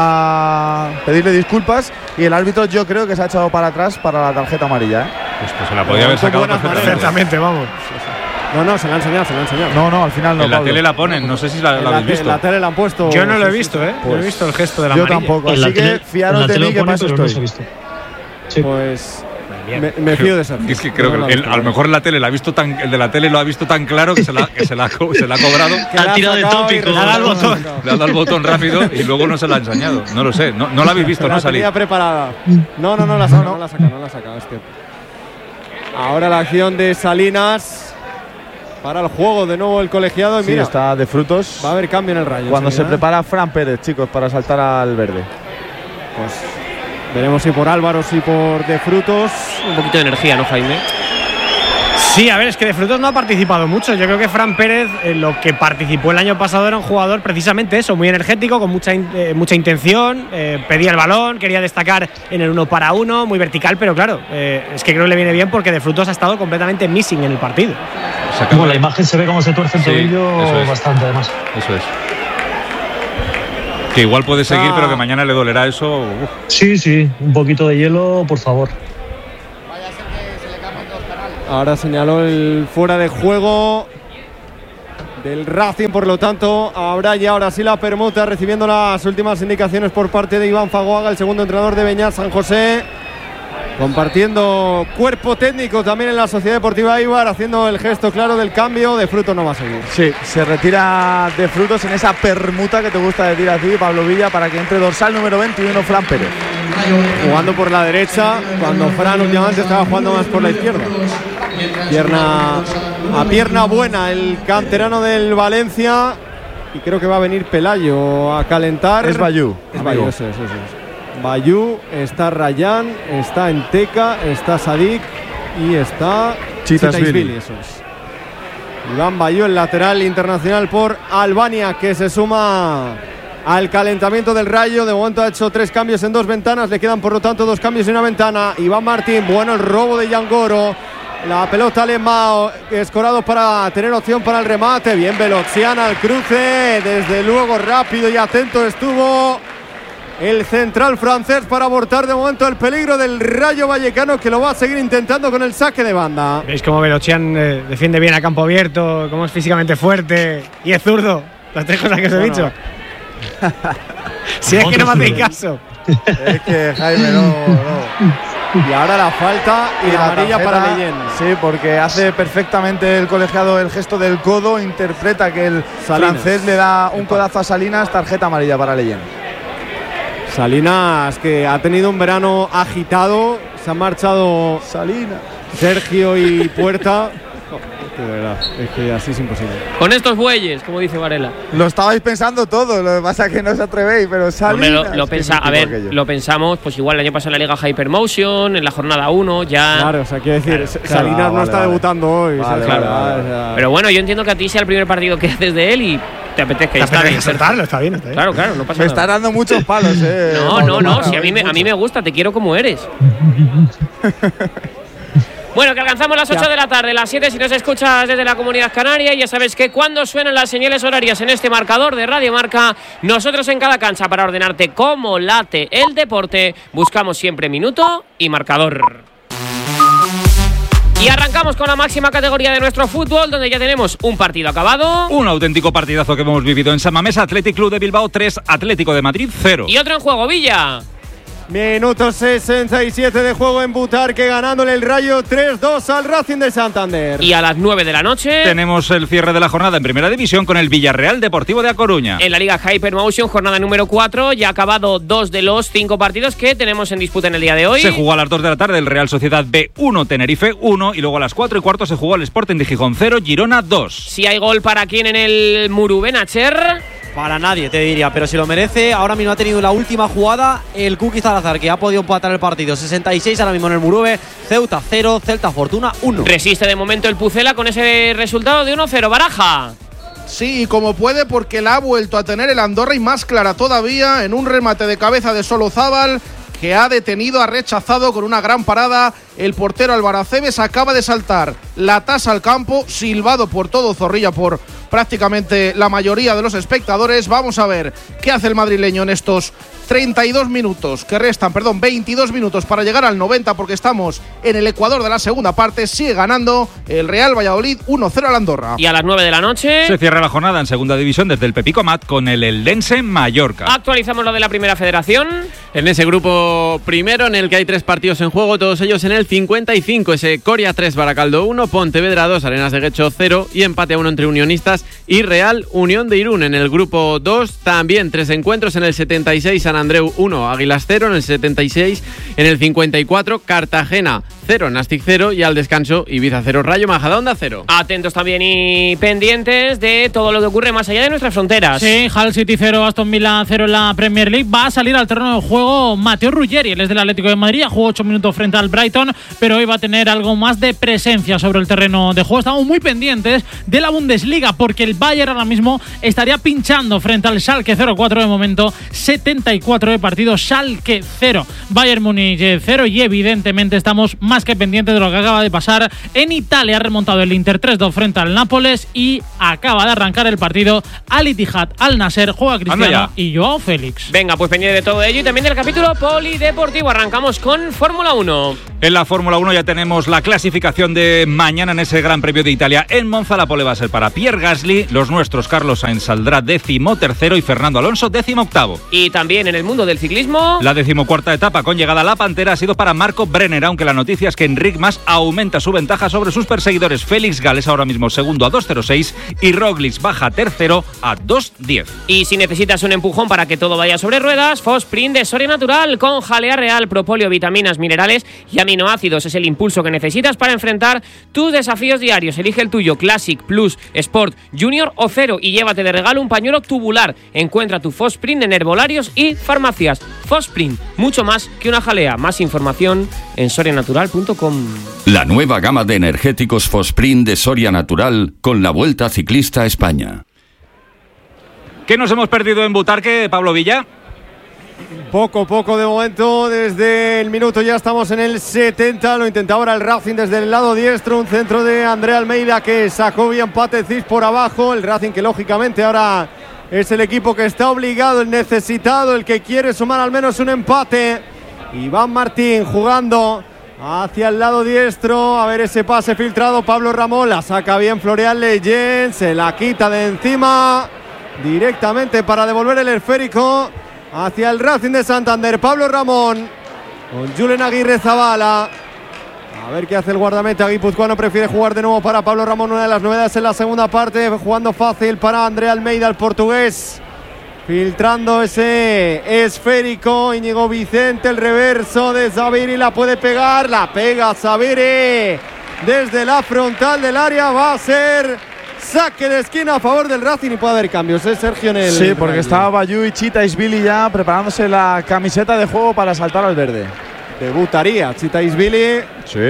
Speaker 8: a pedirle disculpas. Y el árbitro, yo creo que se ha echado para atrás para la tarjeta amarilla, ¿eh?
Speaker 6: Pues, pues se la podía haber sacado
Speaker 9: perfectamente, vamos.
Speaker 7: No, no, se la han enseñado, se la han enseñado.
Speaker 8: No, no, al final no.
Speaker 6: En la
Speaker 8: Pablo.
Speaker 6: tele la ponen, no sé si la, la habéis visto.
Speaker 7: En la tele la han puesto.
Speaker 9: Yo no lo he
Speaker 7: sí,
Speaker 9: visto,
Speaker 7: sí,
Speaker 9: ¿eh?
Speaker 8: Pues
Speaker 9: no he visto el gesto de la
Speaker 8: yo
Speaker 9: amarilla.
Speaker 8: tampoco, así que fiaros de mí que para eso estoy.
Speaker 1: Sí.
Speaker 7: Pues me, me fío de Sergio.
Speaker 6: Es que creo que el, a lo mejor en la tele la ha visto tan, el de la tele lo ha visto tan claro que se la, que se la, se la ha cobrado.
Speaker 1: Ha tirado de tópico.
Speaker 7: Le ha dado
Speaker 9: el botón.
Speaker 6: Le ha dado el botón rápido y luego no se la ha enseñado. No lo sé, no, no la habéis visto,
Speaker 7: la
Speaker 6: no salí.
Speaker 7: tenía preparada. No, no, no la saca, no, no la saca, no la saca. Es que ahora la acción de Salinas para el juego de nuevo el colegiado. Y
Speaker 8: Sí,
Speaker 7: mira,
Speaker 8: está de frutos.
Speaker 7: va a haber cambio en el Rayo.
Speaker 8: Cuando se
Speaker 7: enseguida.
Speaker 8: prepara Fran Pérez, chicos, para saltar al verde.
Speaker 7: Pues veremos si por Álvaro, si por De Frutos.
Speaker 2: Un poquito de energía, ¿no, Jaime?
Speaker 9: Sí, a ver, es que de Frutos no ha participado mucho. Yo creo que Fran Pérez, eh, lo que participó el año pasado, era un jugador precisamente eso, muy energético, con mucha, in- eh, mucha intención, eh, pedía el balón, quería destacar en el uno para uno, muy vertical, pero claro, eh, es que creo que le viene bien porque de Frutos ha estado completamente missing en el partido.
Speaker 1: Como la imagen se ve cómo se tuerce el
Speaker 6: Sí,
Speaker 1: tobillo
Speaker 6: eso es.
Speaker 1: bastante, además.
Speaker 6: Eso es. Que igual puede seguir, ah. pero que mañana le dolerá eso. Uf.
Speaker 1: Sí, sí, un poquito de hielo, por favor.
Speaker 7: Ahora señaló el fuera de juego del Racing, por lo tanto habrá ya ahora sí la permuta, recibiendo las últimas indicaciones por parte de Iván Fagoaga, el segundo entrenador de Beñat San José, compartiendo cuerpo técnico también en la Sociedad Deportiva Eibar, haciendo el gesto claro del cambio. De Frutos no va a seguir.
Speaker 8: Sí, se retira De Frutos en esa permuta que te gusta decir así, Pablo Villa, para que entre dorsal número veintiuno, Fran Pérez.
Speaker 7: Jugando por la derecha, cuando Fran últimamente estaba jugando más por la izquierda. Pierna a pierna buena el canterano del Valencia, y creo que va a venir Pelayo a calentar.
Speaker 8: Es Bayú.
Speaker 7: Es Bayú, eso es, eso es. Bayú, está Rayán, está Enteca, está Sadik y está
Speaker 8: Chitasvili.
Speaker 7: Eso es. Iván Bayú, el lateral internacional por Albania, que se suma al calentamiento del Rayo. De momento ha hecho tres cambios en dos ventanas, le quedan por lo tanto dos cambios en una ventana. Iván Martín, bueno el robo de Yangoro. La pelota Alemao, escorado para tener opción para el remate. Bien Veloxiana al cruce, desde luego rápido y atento estuvo el central francés para abortar de momento el peligro del Rayo Vallecano, que lo va a seguir intentando con el saque de banda.
Speaker 9: Veis cómo Veloxian eh, defiende bien a campo abierto, cómo es físicamente fuerte y es zurdo. Las tres cosas que os he bueno. dicho. Si es que no me hacéis caso.
Speaker 8: Es que Jaime no, no.
Speaker 7: Y ahora la falta y, y la amarilla tarjeta, para Leyen.
Speaker 8: Sí, porque hace perfectamente el colegiado el gesto del codo, interpreta que el Salinas. francés le da un codazo a Salinas, tarjeta amarilla para Leyen.
Speaker 7: Salinas, que ha tenido un verano agitado, se han marchado
Speaker 8: Salinas,
Speaker 7: Sergio y Puerta. De verdad, es que así es imposible.
Speaker 2: Con estos bueyes, como dice Varela.
Speaker 8: Lo estabais pensando todo, lo que pasa es que no os atrevéis, pero Salinas.
Speaker 2: Hombre, lo, lo pensa, a ver, aquello. lo pensamos, pues igual el año pasado en la Liga Hypermotion, en la jornada uno, ya.
Speaker 7: Claro, o sea, quiero decir, claro, Salinas claro, no vale, está vale. debutando hoy.
Speaker 8: Vale,
Speaker 7: claro,
Speaker 8: vale, vale.
Speaker 7: O sea,
Speaker 2: pero bueno, yo entiendo que a ti sea el primer partido que haces de él y te apetezca.
Speaker 9: Te
Speaker 2: está
Speaker 9: bien, soltarlo, está bien, está bien.
Speaker 2: Claro, claro, no pasa
Speaker 8: me
Speaker 2: nada.
Speaker 8: Me está dando muchos palos, eh.
Speaker 2: No, no, no, si a mí, me, a mí me gusta, te quiero como eres. Bueno, que alcanzamos las ocho de la tarde, las siete si nos escuchas desde la Comunidad Canaria. Y ya sabes que cuando suenan las señales horarias en este marcador de Radio Marca, nosotros en cada cancha, para ordenarte cómo late el deporte, buscamos siempre minuto y marcador. Y arrancamos con la máxima categoría de nuestro fútbol, donde ya tenemos un partido acabado.
Speaker 6: Un auténtico partidazo que hemos vivido en San Mamés. Athletic Club de Bilbao tres, Atlético de Madrid cero.
Speaker 2: Y otro en juego, Villa.
Speaker 7: Minuto sesenta y siete de juego en Butarque, ganándole el Rayo tres dos al Racing de Santander.
Speaker 2: Y a las nueve de la noche
Speaker 6: tenemos el cierre de la jornada en Primera División con el Villarreal Deportivo de A Coruña.
Speaker 2: En la Liga Hypermotion, jornada número cuatro, ya ha acabado dos de los cinco partidos que tenemos en disputa en el día de hoy.
Speaker 6: Se jugó a las dos de la tarde el Real Sociedad B uno, Tenerife uno, y luego a las cuatro y cuarto se jugó el Sporting de Gijón cero, Girona dos.
Speaker 2: Si hay gol para quién en el Murubenacher.
Speaker 4: Para nadie, te diría, pero si lo merece. Ahora mismo ha tenido la última jugada el Kuki Salazar, que ha podido empatar el partido. sesenta y seis ahora mismo en el Murube. Ceuta cero, Celta Fortuna uno.
Speaker 2: Resiste de momento el Pucela con ese resultado de uno cero. Baraja.
Speaker 3: Sí, y como puede, porque la ha vuelto a tener el Andorra, y más clara todavía en un remate de cabeza de Solozábal, que ha detenido, ha rechazado con una gran parada el portero Álvaro Aceves. Acaba de saltar la tasa al campo, silbado por todo Zorrilla, por prácticamente la mayoría de los espectadores. Vamos a ver qué hace el madrileño en estos treinta y dos minutos que restan, perdón, veintidós minutos para llegar al noventa, porque estamos en el Ecuador de la segunda parte. Sigue ganando el Real Valladolid uno cero al Andorra.
Speaker 2: Y a las nueve de la noche
Speaker 6: se cierra la jornada en Segunda División desde el Pepico Mat con el Eldense Mallorca.
Speaker 2: Actualizamos lo de la Primera Federación.
Speaker 10: En ese grupo primero, en el que hay tres partidos en juego, todos ellos en el cincuenta y cinco, ese Coria tres, Baracaldo uno, Pontevedra dos, Arenas de Guecho cero, y empate a uno entre Unionistas y Real Unión de Irún. En el grupo dos también tres encuentros, en el setenta y seis San Andreu uno, Águilas cero, en el setenta y seis, en el cincuenta y cuatro Cartagena cero, Nastic cero, y al descanso Ibiza cero, Rayo Majadahonda cero.
Speaker 2: Atentos también y pendientes de todo lo que ocurre más allá de nuestras fronteras.
Speaker 5: Sí, Hull City cero, Aston Villa cero en la Premier League. Va a salir al terreno de juego Mateo Ruggeri, él es del Atlético de Madrid, jugó ocho minutos frente al Brighton rotación, pero hoy va a tener algo más de presencia sobre el terreno de juego. Estamos muy pendientes de la Bundesliga porque el Bayern ahora mismo estaría pinchando frente al Schalke cero cuatro de momento, setenta y cuatro de partido, Schalke cero, Bayern Múnich cero, y evidentemente estamos más que pendientes de lo que acaba de pasar en Italia. Ha remontado el Inter tres dos frente al Nápoles y acaba de arrancar el partido al Ittihad, al Nasser, juega Cristiano y Joao Félix.
Speaker 2: Venga, pues pendiente de todo ello y también del capítulo polideportivo. Arrancamos con Fórmula uno.
Speaker 6: En la Fórmula uno ya tenemos la clasificación de mañana en ese Gran Premio de Italia. En Monza la pole va a ser para Pierre Gasly, los nuestros Carlos Sainz saldrá décimo tercero y Fernando Alonso décimo octavo.
Speaker 2: Y también en el mundo del ciclismo,
Speaker 6: la decimocuarta etapa con llegada a la Pantera ha sido para Marco Brenner, aunque la noticia es que Enric Mas aumenta su ventaja sobre sus perseguidores. Félix Gall es ahora mismo segundo a dos cero seis y Roglic baja tercero a dos diez.
Speaker 2: Y si necesitas un empujón para que todo vaya sobre ruedas, Fosprint de Soria Natural con jalea real, propóleo, vitaminas, minerales y aminoácidos. Es el impulso que necesitas para enfrentar tus desafíos diarios. Elige el tuyo, Classic, Plus, Sport, Junior o Cero, y llévate de regalo un pañuelo tubular. Encuentra tu Fosprint en herbolarios y farmacias. Fosprint, mucho más que una jalea. Más información en soria natural punto com.
Speaker 11: La nueva gama de energéticos Fosprint de Soria Natural con la Vuelta Ciclista a España.
Speaker 6: ¿Qué nos hemos perdido en Butarque, Pablo Villa?
Speaker 7: Poco, poco de momento, desde el minuto ya estamos en el setenta, lo intenta ahora el Racing desde el lado diestro, un centro de André Almeida que sacó bien Patecis por abajo, el Racing que lógicamente ahora es el equipo que está obligado, el necesitado, el que quiere sumar al menos un empate. Iván Martín jugando hacia el lado diestro, a ver ese pase filtrado, Pablo Ramón, la saca bien Florian Leyen, se la quita de encima directamente para devolver el esférico hacia el Racing de Santander. Pablo Ramón con Julen Aguirre Zabala. A ver qué hace el guardameta guipuzcoano. Prefiere jugar de nuevo para Pablo Ramón. Una de las novedades en la segunda parte. Jugando fácil para André Almeida, el portugués. Filtrando ese esférico. Íñigo Vicente, el reverso de Zaviri. La puede pegar. La pega Zaviri desde la frontal del área. Va a ser saque de esquina a favor del Racing y puede haber cambios, ¿eh, Sergio? En el
Speaker 8: sí, porque estaba Bayou y Chitaishvili ya preparándose la camiseta de juego para saltar al verde.
Speaker 7: Debutaría Chitaishvili.
Speaker 8: Sí.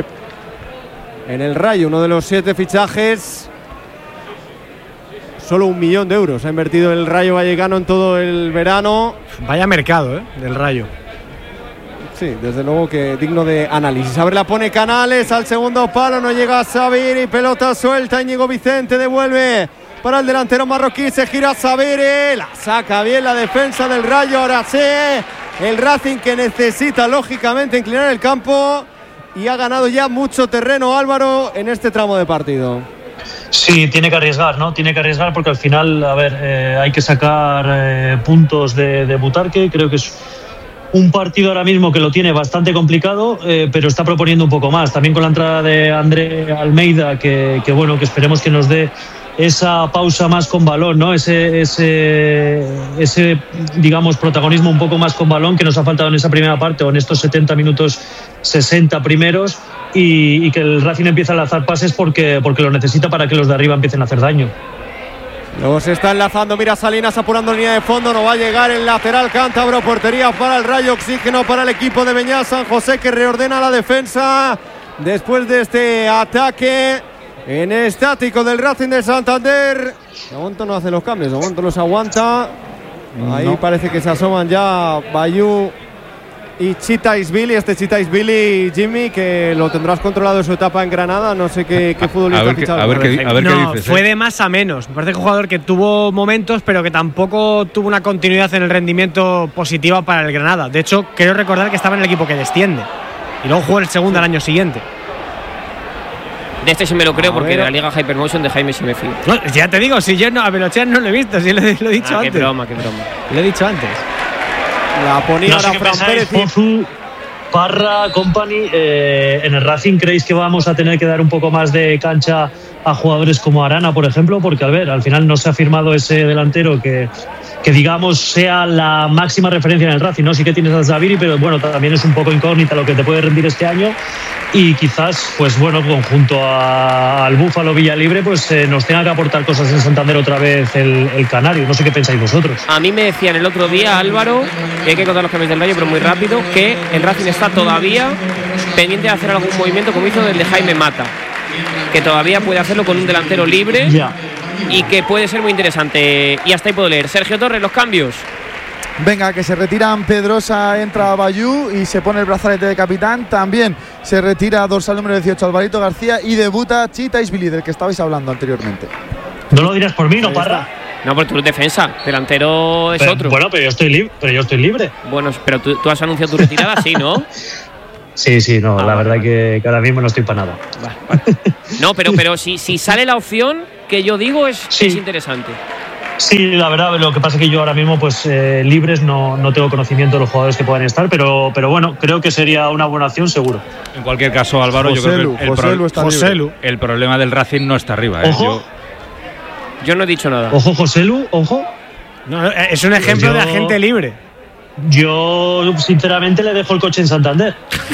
Speaker 7: En el Rayo, uno de los siete fichajes. Solo un millón de euros ha invertido el Rayo Vallecano en todo el verano.
Speaker 9: Vaya mercado, ¿eh? Del Rayo.
Speaker 7: Sí, desde luego que digno de análisis. A ver, la pone Canales al segundo palo, no llega a Zaviri, pelota suelta, Íñigo Vicente devuelve para el delantero marroquí, se gira Zaviri, la saca bien la defensa del Rayo, ahora sí, el Racing que necesita lógicamente inclinar el campo y ha ganado ya mucho terreno, Álvaro, en este tramo de partido.
Speaker 1: Sí, tiene que arriesgar, ¿no? Tiene que arriesgar porque al final, a ver, eh, hay que sacar eh, puntos de, de Butarque, creo que es un partido ahora mismo que lo tiene bastante complicado, eh, pero está proponiendo un poco más. También con la entrada de André Almeida, que, que bueno, que esperemos que nos dé esa pausa más con balón, ¿no? Ese, ese, ese, digamos, protagonismo un poco más con balón que nos ha faltado en esa primera parte o en estos setenta minutos, sesenta primeros, y, y que el Racing empiece a lanzar pases porque, porque lo necesita para que los de arriba empiecen a hacer daño.
Speaker 7: Luego se está enlazando, mira Salinas apurando línea de fondo, no va a llegar el lateral cántabro, portería para el Rayo, oxígeno para el equipo de Beñat San José que reordena la defensa después de este ataque en estático del Racing de Santander. De momento no hace los cambios, de momento los aguanta, ahí no. Parece que se asoman ya Bayou y Chitaishvili, este Chitaishvili, Jimmy, que lo tendrás controlado en su etapa en Granada, no sé qué, qué futbolista
Speaker 6: a ver,
Speaker 7: ha fichado.
Speaker 6: a ver, qué, a ver
Speaker 9: no,
Speaker 6: qué dices.
Speaker 9: Fue
Speaker 6: ¿eh?
Speaker 9: de más a menos. Me parece que un jugador que tuvo momentos, pero que tampoco tuvo una continuidad en el rendimiento positiva para el Granada. De hecho, quiero recordar que estaba en el equipo que desciende y luego jugó el segundo al año siguiente.
Speaker 2: De este sí me lo creo
Speaker 9: a
Speaker 2: porque
Speaker 9: ver.
Speaker 2: de la Liga Hypermotion de Jaime sí me fío.
Speaker 9: No, ya te digo, si yo no, a Belochean no lo he visto, si lo, lo he dicho
Speaker 2: ah,
Speaker 9: antes.
Speaker 2: Qué broma, qué broma.
Speaker 9: Lo he dicho antes.
Speaker 7: La ponía
Speaker 1: no
Speaker 7: ahora
Speaker 1: sé
Speaker 7: Fran
Speaker 1: pensáis,
Speaker 7: Pérez.
Speaker 1: Pozu, Parra, Company, eh, en el Racing, ¿creéis que vamos a tener que dar un poco más de cancha a jugadores como Arana, por ejemplo? Porque, a ver, al final no se ha firmado ese delantero que, que digamos, sea la máxima referencia en el Racing, ¿no? Sí que tienes a Zaviri, pero bueno, también es un poco incógnita lo que te puede rendir este año. Y quizás, pues bueno, conjunto a, al Búfalo Villalibre, pues eh, nos tenga que aportar cosas en Santander otra vez el, el Canario. No sé qué pensáis vosotros.
Speaker 2: A mí me decían el otro día, Álvaro, que hay que contar los cambios del Rayo, pero muy rápido, que el Racing está todavía pendiente de hacer algún movimiento como hizo el de Jaime Mata, que todavía puede hacerlo con un delantero libre
Speaker 1: Ya.
Speaker 2: y que puede ser muy interesante. Y hasta ahí puedo leer. Sergio Torres, los cambios.
Speaker 8: Venga, que se retiran Pedrosa, entra Bayú y se pone el brazalete de capitán. También se retira dorsal número dieciocho Alvarito García y debuta Chita Isbili, del que estabais hablando anteriormente.
Speaker 1: No lo dirás por mí, ¿no, Parra?
Speaker 2: No, porque tú eres defensa, delantero es
Speaker 1: Pero,
Speaker 2: otro.
Speaker 1: Bueno, pero yo estoy libre, pero yo estoy libre.
Speaker 2: Bueno, pero tú, tú has anunciado tu retirada, sí, ¿no?
Speaker 1: Sí, sí, no,
Speaker 2: Ah,
Speaker 1: la
Speaker 2: vale,
Speaker 1: verdad que, que ahora mismo no estoy para nada.
Speaker 2: Vale, vale. No, pero, pero si, si sale la opción que yo digo es,
Speaker 1: Sí.
Speaker 2: es interesante.
Speaker 1: Sí, la verdad, lo que pasa es que yo ahora mismo, pues eh, libres, no, no tengo conocimiento de los jugadores que puedan estar, pero, pero bueno, creo que sería una buena opción, seguro.
Speaker 6: En cualquier caso, Álvaro, yo
Speaker 8: Joselu,
Speaker 6: creo que el,
Speaker 8: Joselu
Speaker 6: pro-
Speaker 8: está
Speaker 9: Joselu.
Speaker 8: libre.
Speaker 6: el problema del Racing no está arriba. ¿eh?
Speaker 1: Ojo.
Speaker 6: Yo-
Speaker 2: Yo no he dicho nada.
Speaker 1: Ojo, Joselu, ojo.
Speaker 9: No, es un ejemplo
Speaker 1: Yo-
Speaker 9: de agente libre.
Speaker 1: Yo, sinceramente, le dejo el coche en Santander.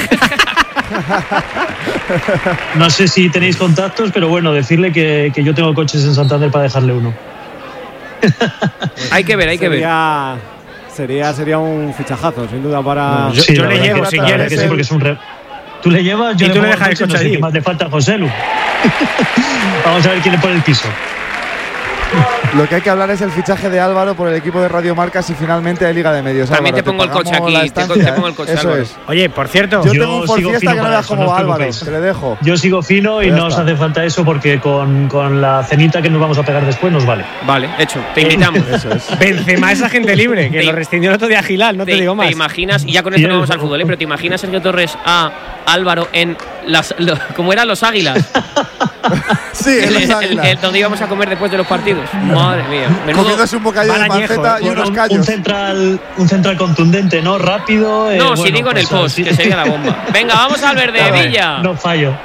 Speaker 1: No sé si tenéis contactos, pero bueno, decirle que, que yo tengo coches en Santander para dejarle uno.
Speaker 2: Hay que ver, hay que ver.
Speaker 7: Sería, sería, sería un fichajazo, sin duda, para.
Speaker 9: Yo-
Speaker 1: Sí,
Speaker 9: yo
Speaker 1: la
Speaker 9: le
Speaker 1: verdad
Speaker 9: llevo,
Speaker 1: que-
Speaker 9: si
Speaker 1: la verdad
Speaker 9: quieres,
Speaker 1: que sí,
Speaker 9: ¿eh?
Speaker 1: porque es un re- Tú le llevas, yo
Speaker 9: Y
Speaker 1: le
Speaker 9: tú le
Speaker 1: pongo
Speaker 9: dejas el
Speaker 1: coche, no
Speaker 9: coche
Speaker 1: sé
Speaker 9: allí.
Speaker 1: qué más le falta a Joselu. Vamos a ver quién le pone el piso.
Speaker 8: Lo que hay que hablar es el fichaje de Álvaro por el equipo de Radio Marca si finalmente hay Liga de Medios.
Speaker 2: También
Speaker 8: Álvaro,
Speaker 2: te pongo el coche
Speaker 8: pagamos
Speaker 2: aquí,
Speaker 8: la
Speaker 2: te
Speaker 8: estancia,
Speaker 2: co- te
Speaker 8: ¿eh?
Speaker 2: pongo el coche,
Speaker 8: Eso
Speaker 2: Álvaro.
Speaker 8: es.
Speaker 9: Oye, por cierto,
Speaker 8: Yo,
Speaker 1: Yo
Speaker 8: tengo un Ford
Speaker 1: sigo
Speaker 8: Fiesta
Speaker 1: fino
Speaker 8: que no
Speaker 1: para
Speaker 8: veas
Speaker 1: eso,
Speaker 8: como
Speaker 1: no os
Speaker 8: Álvaro,
Speaker 1: preocupéis.
Speaker 8: te le dejo.
Speaker 1: Yo sigo fino y
Speaker 8: Ya
Speaker 1: no os
Speaker 8: está.
Speaker 1: hace falta eso porque con, con la cenita que nos vamos a pegar después nos vale.
Speaker 2: Vale, hecho, te invitamos.
Speaker 8: Eso es.
Speaker 9: Benzema es agente libre, que
Speaker 2: Te-
Speaker 9: lo rescindió el otro día Gilal, no te,
Speaker 2: te,
Speaker 9: digo más.
Speaker 2: te imaginas, y ya con esto
Speaker 1: Sí,
Speaker 2: no vamos
Speaker 1: el-
Speaker 2: al fútbol, ¿eh? Pero te imaginas Sergio Torres a Álvaro en las, lo- como eran los Águilas.
Speaker 8: Sí, en
Speaker 2: El-
Speaker 8: los
Speaker 2: el-
Speaker 8: Águilas.
Speaker 2: el donde íbamos a comer después de los partidos. Madre mía. Menudo,
Speaker 8: Cogiéndose un bocadillo de
Speaker 9: Balañejo,
Speaker 8: panceta y
Speaker 1: Bueno,
Speaker 8: unos
Speaker 1: un,
Speaker 8: callos.
Speaker 1: un central, un central contundente, ¿no? Rápido. eh,
Speaker 2: no,
Speaker 1: bueno,
Speaker 2: si digo en el
Speaker 1: pues,
Speaker 2: post,
Speaker 1: sí.
Speaker 2: que sería la bomba. Venga, vamos al verde,
Speaker 1: A ver,
Speaker 2: Villa.
Speaker 1: No fallo.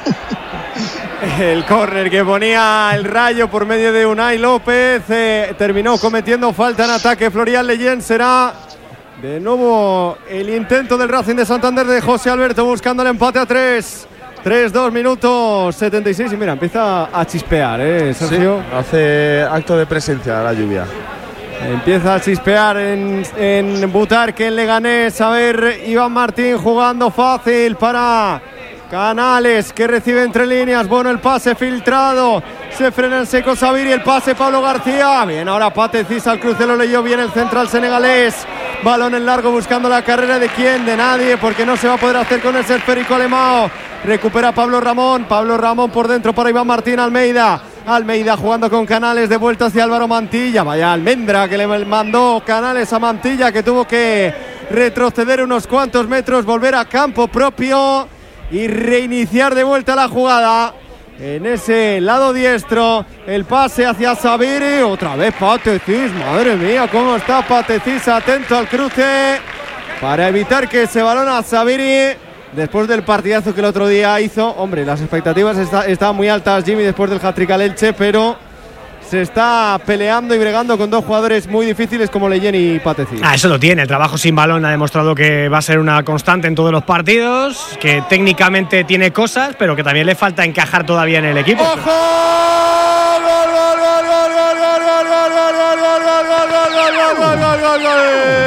Speaker 7: El córner que ponía el Rayo por medio de Unai López eh, terminó cometiendo falta en ataque. Florian Leyen será de nuevo el intento del Racing de Santander de José Alberto buscando el empate a tres. tres dos minutos setenta y seis y mira, empieza a chispear, ¿eh,
Speaker 8: Sí,
Speaker 7: Sergio?
Speaker 8: hace acto de presencia la lluvia.
Speaker 7: Empieza a chispear en, en Butarque, en Leganés. A ver, Iván Martín jugando fácil para Canales, que recibe entre líneas. Bueno, el pase filtrado. Se frena en seco Sabiri, el pase Pablo García. Bien, ahora Pate Cis al cruce, lo leyó bien el central senegalés. Balón en largo buscando la carrera de quién, de nadie, porque no se va a poder hacer con ese esférico Alemão. Recupera Pablo Ramón, Pablo Ramón por dentro para Iván Martín. Almeida, Almeida jugando con Canales, de vuelta hacia Álvaro Mantilla. Vaya almendra que le mandó Canales a Mantilla, que tuvo que retroceder unos cuantos metros, volver a campo propio y reiniciar de vuelta la jugada. En ese lado diestro, el pase hacia Sabiri, otra vez Pate Cis, madre mía, cómo está Pate Cis, atento al cruce para evitar que ese balón a Sabiri, después del partidazo que el otro día hizo. Hombre, las expectativas está, estaban muy altas, Jimmy, después del hat-trick al Elche, pero se está peleando y bregando con dos jugadores muy difíciles como Leyen y Pate Cis.
Speaker 9: Ah, eso lo tiene. El trabajo sin balón ha demostrado que va a ser una constante en todos los partidos, que técnicamente tiene cosas, pero que también le falta encajar todavía en el equipo.
Speaker 7: ¡Ojo! ¡Gol, gol, gol, gol, gol, gol, gol, gol, gol, gol, gol, gol, gol, gol, gol, gol!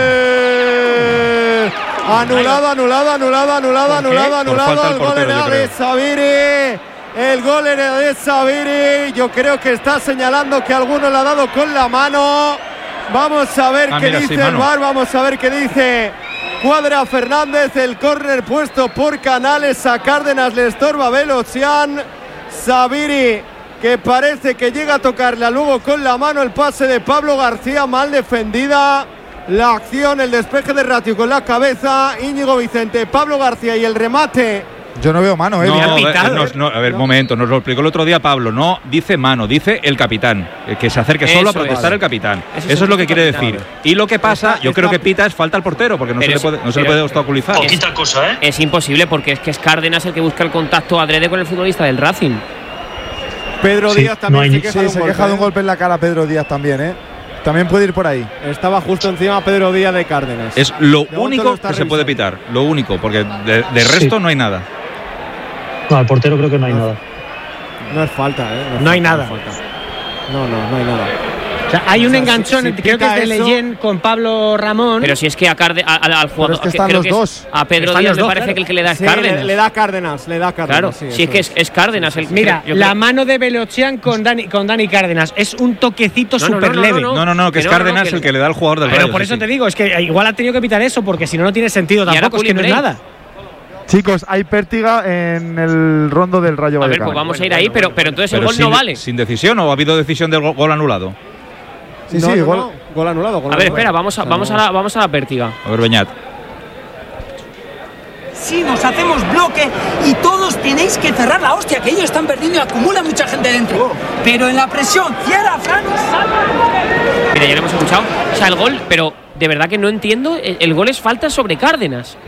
Speaker 7: Anulado, anulado, anulado, anulado, anulado, anulado. El gol era de Sabiri. El gol era de Sabiri. Yo creo que está señalando que alguno le ha dado con la mano. Vamos a ver
Speaker 6: Ah,
Speaker 7: qué
Speaker 6: mira,
Speaker 7: dice
Speaker 6: sí,
Speaker 7: el
Speaker 6: mano.
Speaker 7: V A R. Vamos a ver qué dice Cuadra Fernández. El córner puesto por Canales a Cárdenas. Le estorba Velocian. Sabiri, que parece que llega a tocarla luego con la mano. El pase de Pablo García, mal defendida. La acción, el despeje de Ratio con la cabeza. Íñigo Vicente, Pablo García y el remate.
Speaker 8: Yo no veo mano, ¿eh?
Speaker 6: No,
Speaker 8: Bien.
Speaker 6: a ver,
Speaker 9: pitado,
Speaker 6: nos-
Speaker 9: ¿eh?
Speaker 6: no, a ver, un momento, nos lo explicó el otro día Pablo. No dice mano, dice el capitán. eh, Que se acerque solo a
Speaker 2: Eso
Speaker 6: protestar
Speaker 2: es.
Speaker 6: el capitán.
Speaker 2: Eso
Speaker 6: Eso,
Speaker 2: es
Speaker 6: es lo que
Speaker 2: el
Speaker 6: quiere
Speaker 2: capitán.
Speaker 6: decir. Y lo que pasa,
Speaker 7: Está-
Speaker 6: yo creo
Speaker 7: está-
Speaker 6: que pita es falta al portero, porque no se
Speaker 2: Pero
Speaker 6: le
Speaker 2: es-
Speaker 6: puede, no se le
Speaker 2: pero-
Speaker 6: puede obstaculizar.
Speaker 1: Poquita cosa, ¿eh?
Speaker 2: Es imposible porque es que es Cárdenas el que busca el contacto adrede con el futbolista del Racing.
Speaker 7: Pedro
Speaker 1: Sí,
Speaker 7: Díaz
Speaker 1: no
Speaker 7: también
Speaker 1: hay
Speaker 7: se
Speaker 1: ni-
Speaker 7: queja
Speaker 8: Sí,
Speaker 7: de un
Speaker 8: se
Speaker 7: golpe,
Speaker 8: queja de un
Speaker 7: ¿eh?
Speaker 8: golpe en la cara Pedro Díaz también, ¿eh? También puede ir por ahí.
Speaker 7: Estaba justo encima Pedro Díaz de Cárdenas.
Speaker 6: Es lo
Speaker 7: momento lo
Speaker 6: único
Speaker 7: está
Speaker 6: que se puede
Speaker 7: revisando.
Speaker 6: pitar. Lo único, porque de, de
Speaker 1: Sí.
Speaker 6: resto no hay nada.
Speaker 1: No, al portero creo que no hay nada.
Speaker 7: No es falta, ¿eh?
Speaker 9: No hay
Speaker 7: falta,
Speaker 9: nada.
Speaker 7: es falta. No, no, no hay nada.
Speaker 9: O sea, hay un
Speaker 7: O sea,
Speaker 9: enganchón,
Speaker 7: si- si
Speaker 9: creo que es
Speaker 7: pita
Speaker 9: de
Speaker 7: eso-
Speaker 9: Leyen con Pablo Ramón.
Speaker 2: Pero si es que a Carde, a- a- al jugador
Speaker 8: es que
Speaker 2: que
Speaker 8: están
Speaker 2: creo
Speaker 8: los
Speaker 2: que es-
Speaker 8: dos.
Speaker 2: a Pedro
Speaker 9: Están
Speaker 2: Díaz
Speaker 9: los
Speaker 2: me
Speaker 9: dos,
Speaker 2: parece
Speaker 9: claro.
Speaker 2: que el que le da es
Speaker 7: Sí,
Speaker 2: Cárdenas.
Speaker 7: le, le da Cárdenas, le da Cárdenas.
Speaker 2: Claro,
Speaker 7: sí,
Speaker 2: si es
Speaker 7: eso
Speaker 2: que es, es Cárdenas el
Speaker 9: Mira,
Speaker 2: yo
Speaker 9: la
Speaker 2: creo-
Speaker 9: mano de Belochian con Dani, con Dani Cárdenas es un toquecito
Speaker 2: No, no, no,
Speaker 9: súper
Speaker 2: no,
Speaker 9: leve.
Speaker 2: no,
Speaker 6: No, no, no, que
Speaker 2: Que
Speaker 6: es
Speaker 2: no, no, no,
Speaker 6: Cárdenas
Speaker 2: que-
Speaker 6: el que le da al jugador del
Speaker 9: Pero
Speaker 6: Rayo.
Speaker 9: por
Speaker 6: sí,
Speaker 9: eso
Speaker 6: sí.
Speaker 9: te digo, es que igual ha tenido que pitar eso, porque si no, no tiene sentido
Speaker 2: Y ahora
Speaker 9: tampoco, es que no es
Speaker 2: Cooling
Speaker 9: nada.
Speaker 8: Chicos, hay pértiga en el rondo del Rayo
Speaker 2: A ver,
Speaker 8: Vallecano.
Speaker 2: pues vamos a ir ahí, pero, pero entonces el
Speaker 6: Pero
Speaker 2: gol
Speaker 6: sin,
Speaker 2: no vale.
Speaker 6: ¿Sin decisión o ha habido decisión del gol, gol anulado?
Speaker 8: Sí,
Speaker 7: No,
Speaker 8: sí,
Speaker 7: no,
Speaker 8: igual.
Speaker 7: no, gol anulado. Gol
Speaker 2: A ver,
Speaker 7: anulado.
Speaker 2: espera, vamos a,
Speaker 7: O sea,
Speaker 2: vamos a
Speaker 7: no-
Speaker 2: la, vamos a la pértiga.
Speaker 6: A ver, Beñat.
Speaker 12: Si nos hacemos bloque y todos tenéis que cerrar la hostia, que ellos están perdiendo y acumula mucha gente dentro. Pero en la presión, cierra, Fran, salva.
Speaker 2: Mira, ya lo hemos escuchado. O sea, el gol, pero de verdad que no entiendo. El, el gol es falta sobre Cárdenas.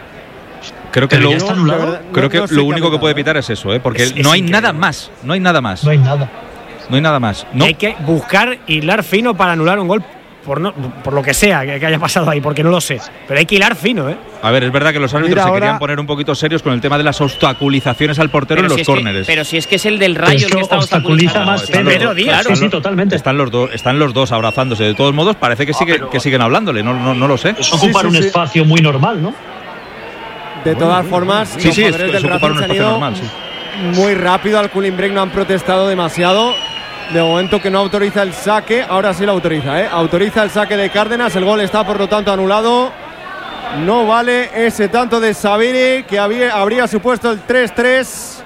Speaker 6: Creo que
Speaker 1: Pero
Speaker 6: lo,
Speaker 1: ya está anulado.
Speaker 7: de verdad,
Speaker 6: creo
Speaker 7: no-
Speaker 6: que
Speaker 7: no sé
Speaker 6: lo
Speaker 7: qué ha
Speaker 6: único que
Speaker 7: pitado,
Speaker 6: puede
Speaker 7: ¿eh?
Speaker 6: pitar es eso, ¿eh? Porque
Speaker 9: Es- es
Speaker 6: no hay
Speaker 9: increíble.
Speaker 6: nada más. No hay nada más.
Speaker 1: No hay nada.
Speaker 6: No hay nada más. No.
Speaker 9: Hay que buscar hilar fino para anular un gol por, no, por lo que sea que, que haya pasado ahí, porque no lo sé. Pero hay que hilar fino, ¿eh?
Speaker 6: A ver, es verdad que los árbitros
Speaker 8: Mira,
Speaker 6: se
Speaker 8: ahora-
Speaker 6: querían poner un poquito serios con el tema de las obstaculizaciones al portero en
Speaker 2: si
Speaker 6: los
Speaker 2: es que-
Speaker 6: córneres.
Speaker 2: pero si es que es el del
Speaker 1: Pero
Speaker 2: Rayo
Speaker 1: es
Speaker 2: el
Speaker 1: que
Speaker 2: que está
Speaker 1: obstaculiza
Speaker 2: obstaculizando.
Speaker 1: más
Speaker 6: están
Speaker 1: Pedro
Speaker 6: los-
Speaker 1: Díaz.
Speaker 6: están
Speaker 1: Sí, sí,
Speaker 6: los-
Speaker 1: totalmente.
Speaker 6: Están los, dos, están los dos abrazándose. De todos modos, parece que, sigue,
Speaker 1: pero-
Speaker 6: que siguen hablándole. No, no, no lo sé.
Speaker 1: Es ocupar
Speaker 8: sí,
Speaker 1: un
Speaker 8: sí.
Speaker 1: espacio muy normal, ¿no?
Speaker 7: De todas formas,
Speaker 6: Sí,
Speaker 7: los
Speaker 6: sí, es,
Speaker 7: jugadores
Speaker 6: es
Speaker 7: del
Speaker 6: ocupar
Speaker 7: Racing
Speaker 6: un
Speaker 7: se han
Speaker 6: espacio
Speaker 7: ido
Speaker 6: normal. Sí.
Speaker 7: muy rápido al cooling break, no han protestado demasiado. De momento que no autoriza el saque, ahora sí lo autoriza, ¿eh? Autoriza el saque de Cárdenas, el gol está por lo tanto anulado. No vale ese tanto de Sabiri que había, habría supuesto el tres tres.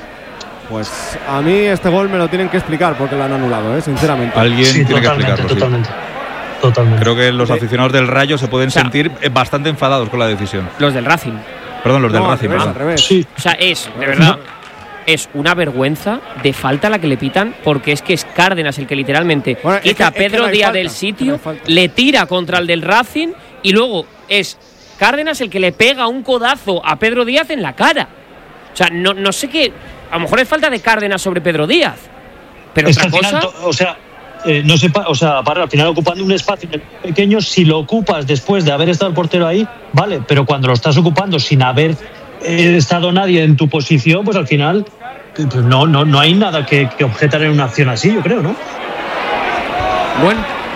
Speaker 7: Pues a mí este gol me lo tienen que explicar porque lo han anulado, ¿eh? Sinceramente.
Speaker 6: Alguien
Speaker 1: Sí,
Speaker 6: tiene que
Speaker 1: totalmente,
Speaker 6: explicarlo. sí.
Speaker 1: totalmente. Totalmente.
Speaker 6: Creo que los aficionados del Rayo se pueden
Speaker 2: O sea,
Speaker 6: sentir eh, bastante enfadados con la decisión.
Speaker 2: Los del Racing.
Speaker 6: Perdón, los del
Speaker 7: No, al
Speaker 6: Racing.
Speaker 7: revés,
Speaker 6: perdón.
Speaker 7: al revés.
Speaker 1: Sí,
Speaker 2: O sea, es, de verdad, es una vergüenza de falta la que le pitan, porque es que es Cárdenas el que literalmente
Speaker 7: Bueno, es
Speaker 2: quita a
Speaker 7: que- es que
Speaker 2: Pedro
Speaker 7: no hay
Speaker 2: Díaz
Speaker 7: falta,
Speaker 2: del
Speaker 7: es que
Speaker 2: sitio,
Speaker 7: no hay falta.
Speaker 2: le tira contra el del Racing y luego es Cárdenas el que le pega un codazo a Pedro Díaz en la cara. O sea, no, no sé qué. A lo mejor es falta de Cárdenas sobre Pedro Díaz. Pero
Speaker 1: es que
Speaker 2: otra
Speaker 1: al final,
Speaker 2: cosa.
Speaker 1: to- o sea, eh, no sepa, o sea, para, al final ocupando un espacio pequeño, si lo ocupas después de haber estado el portero ahí, vale, pero cuando lo estás ocupando sin haber eh, estado nadie en tu posición, pues al final eh, pues no, no, no hay nada que, que objetar en una acción así, yo creo, ¿no?
Speaker 2: Bueno,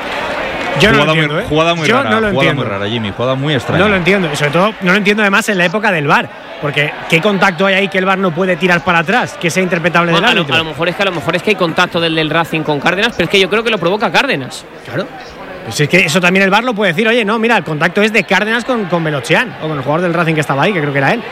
Speaker 9: Yo no lo
Speaker 6: jugada,
Speaker 9: entiendo,
Speaker 6: muy,
Speaker 9: ¿eh?
Speaker 6: jugada muy
Speaker 9: Yo
Speaker 6: rara.
Speaker 9: no lo
Speaker 6: jugada
Speaker 9: entiendo.
Speaker 6: muy rara, Jimmy. Jugada muy extraña.
Speaker 9: No lo entiendo. Y sobre todo, no lo entiendo además en la época del V A R. Porque ¿qué contacto hay ahí que el V A R no puede tirar para atrás? Que sea interpretable del
Speaker 2: a, lo,
Speaker 9: árbitro.
Speaker 2: a lo mejor es que a lo mejor es que hay contacto del del Racing con Cárdenas, pero es que yo creo que lo provoca Cárdenas.
Speaker 9: Claro. Pues es que eso también el V A R lo puede decir. Oye, no, mira, el contacto es de Cárdenas con, con Belochian o con el jugador del Racing que estaba ahí, que creo que era él.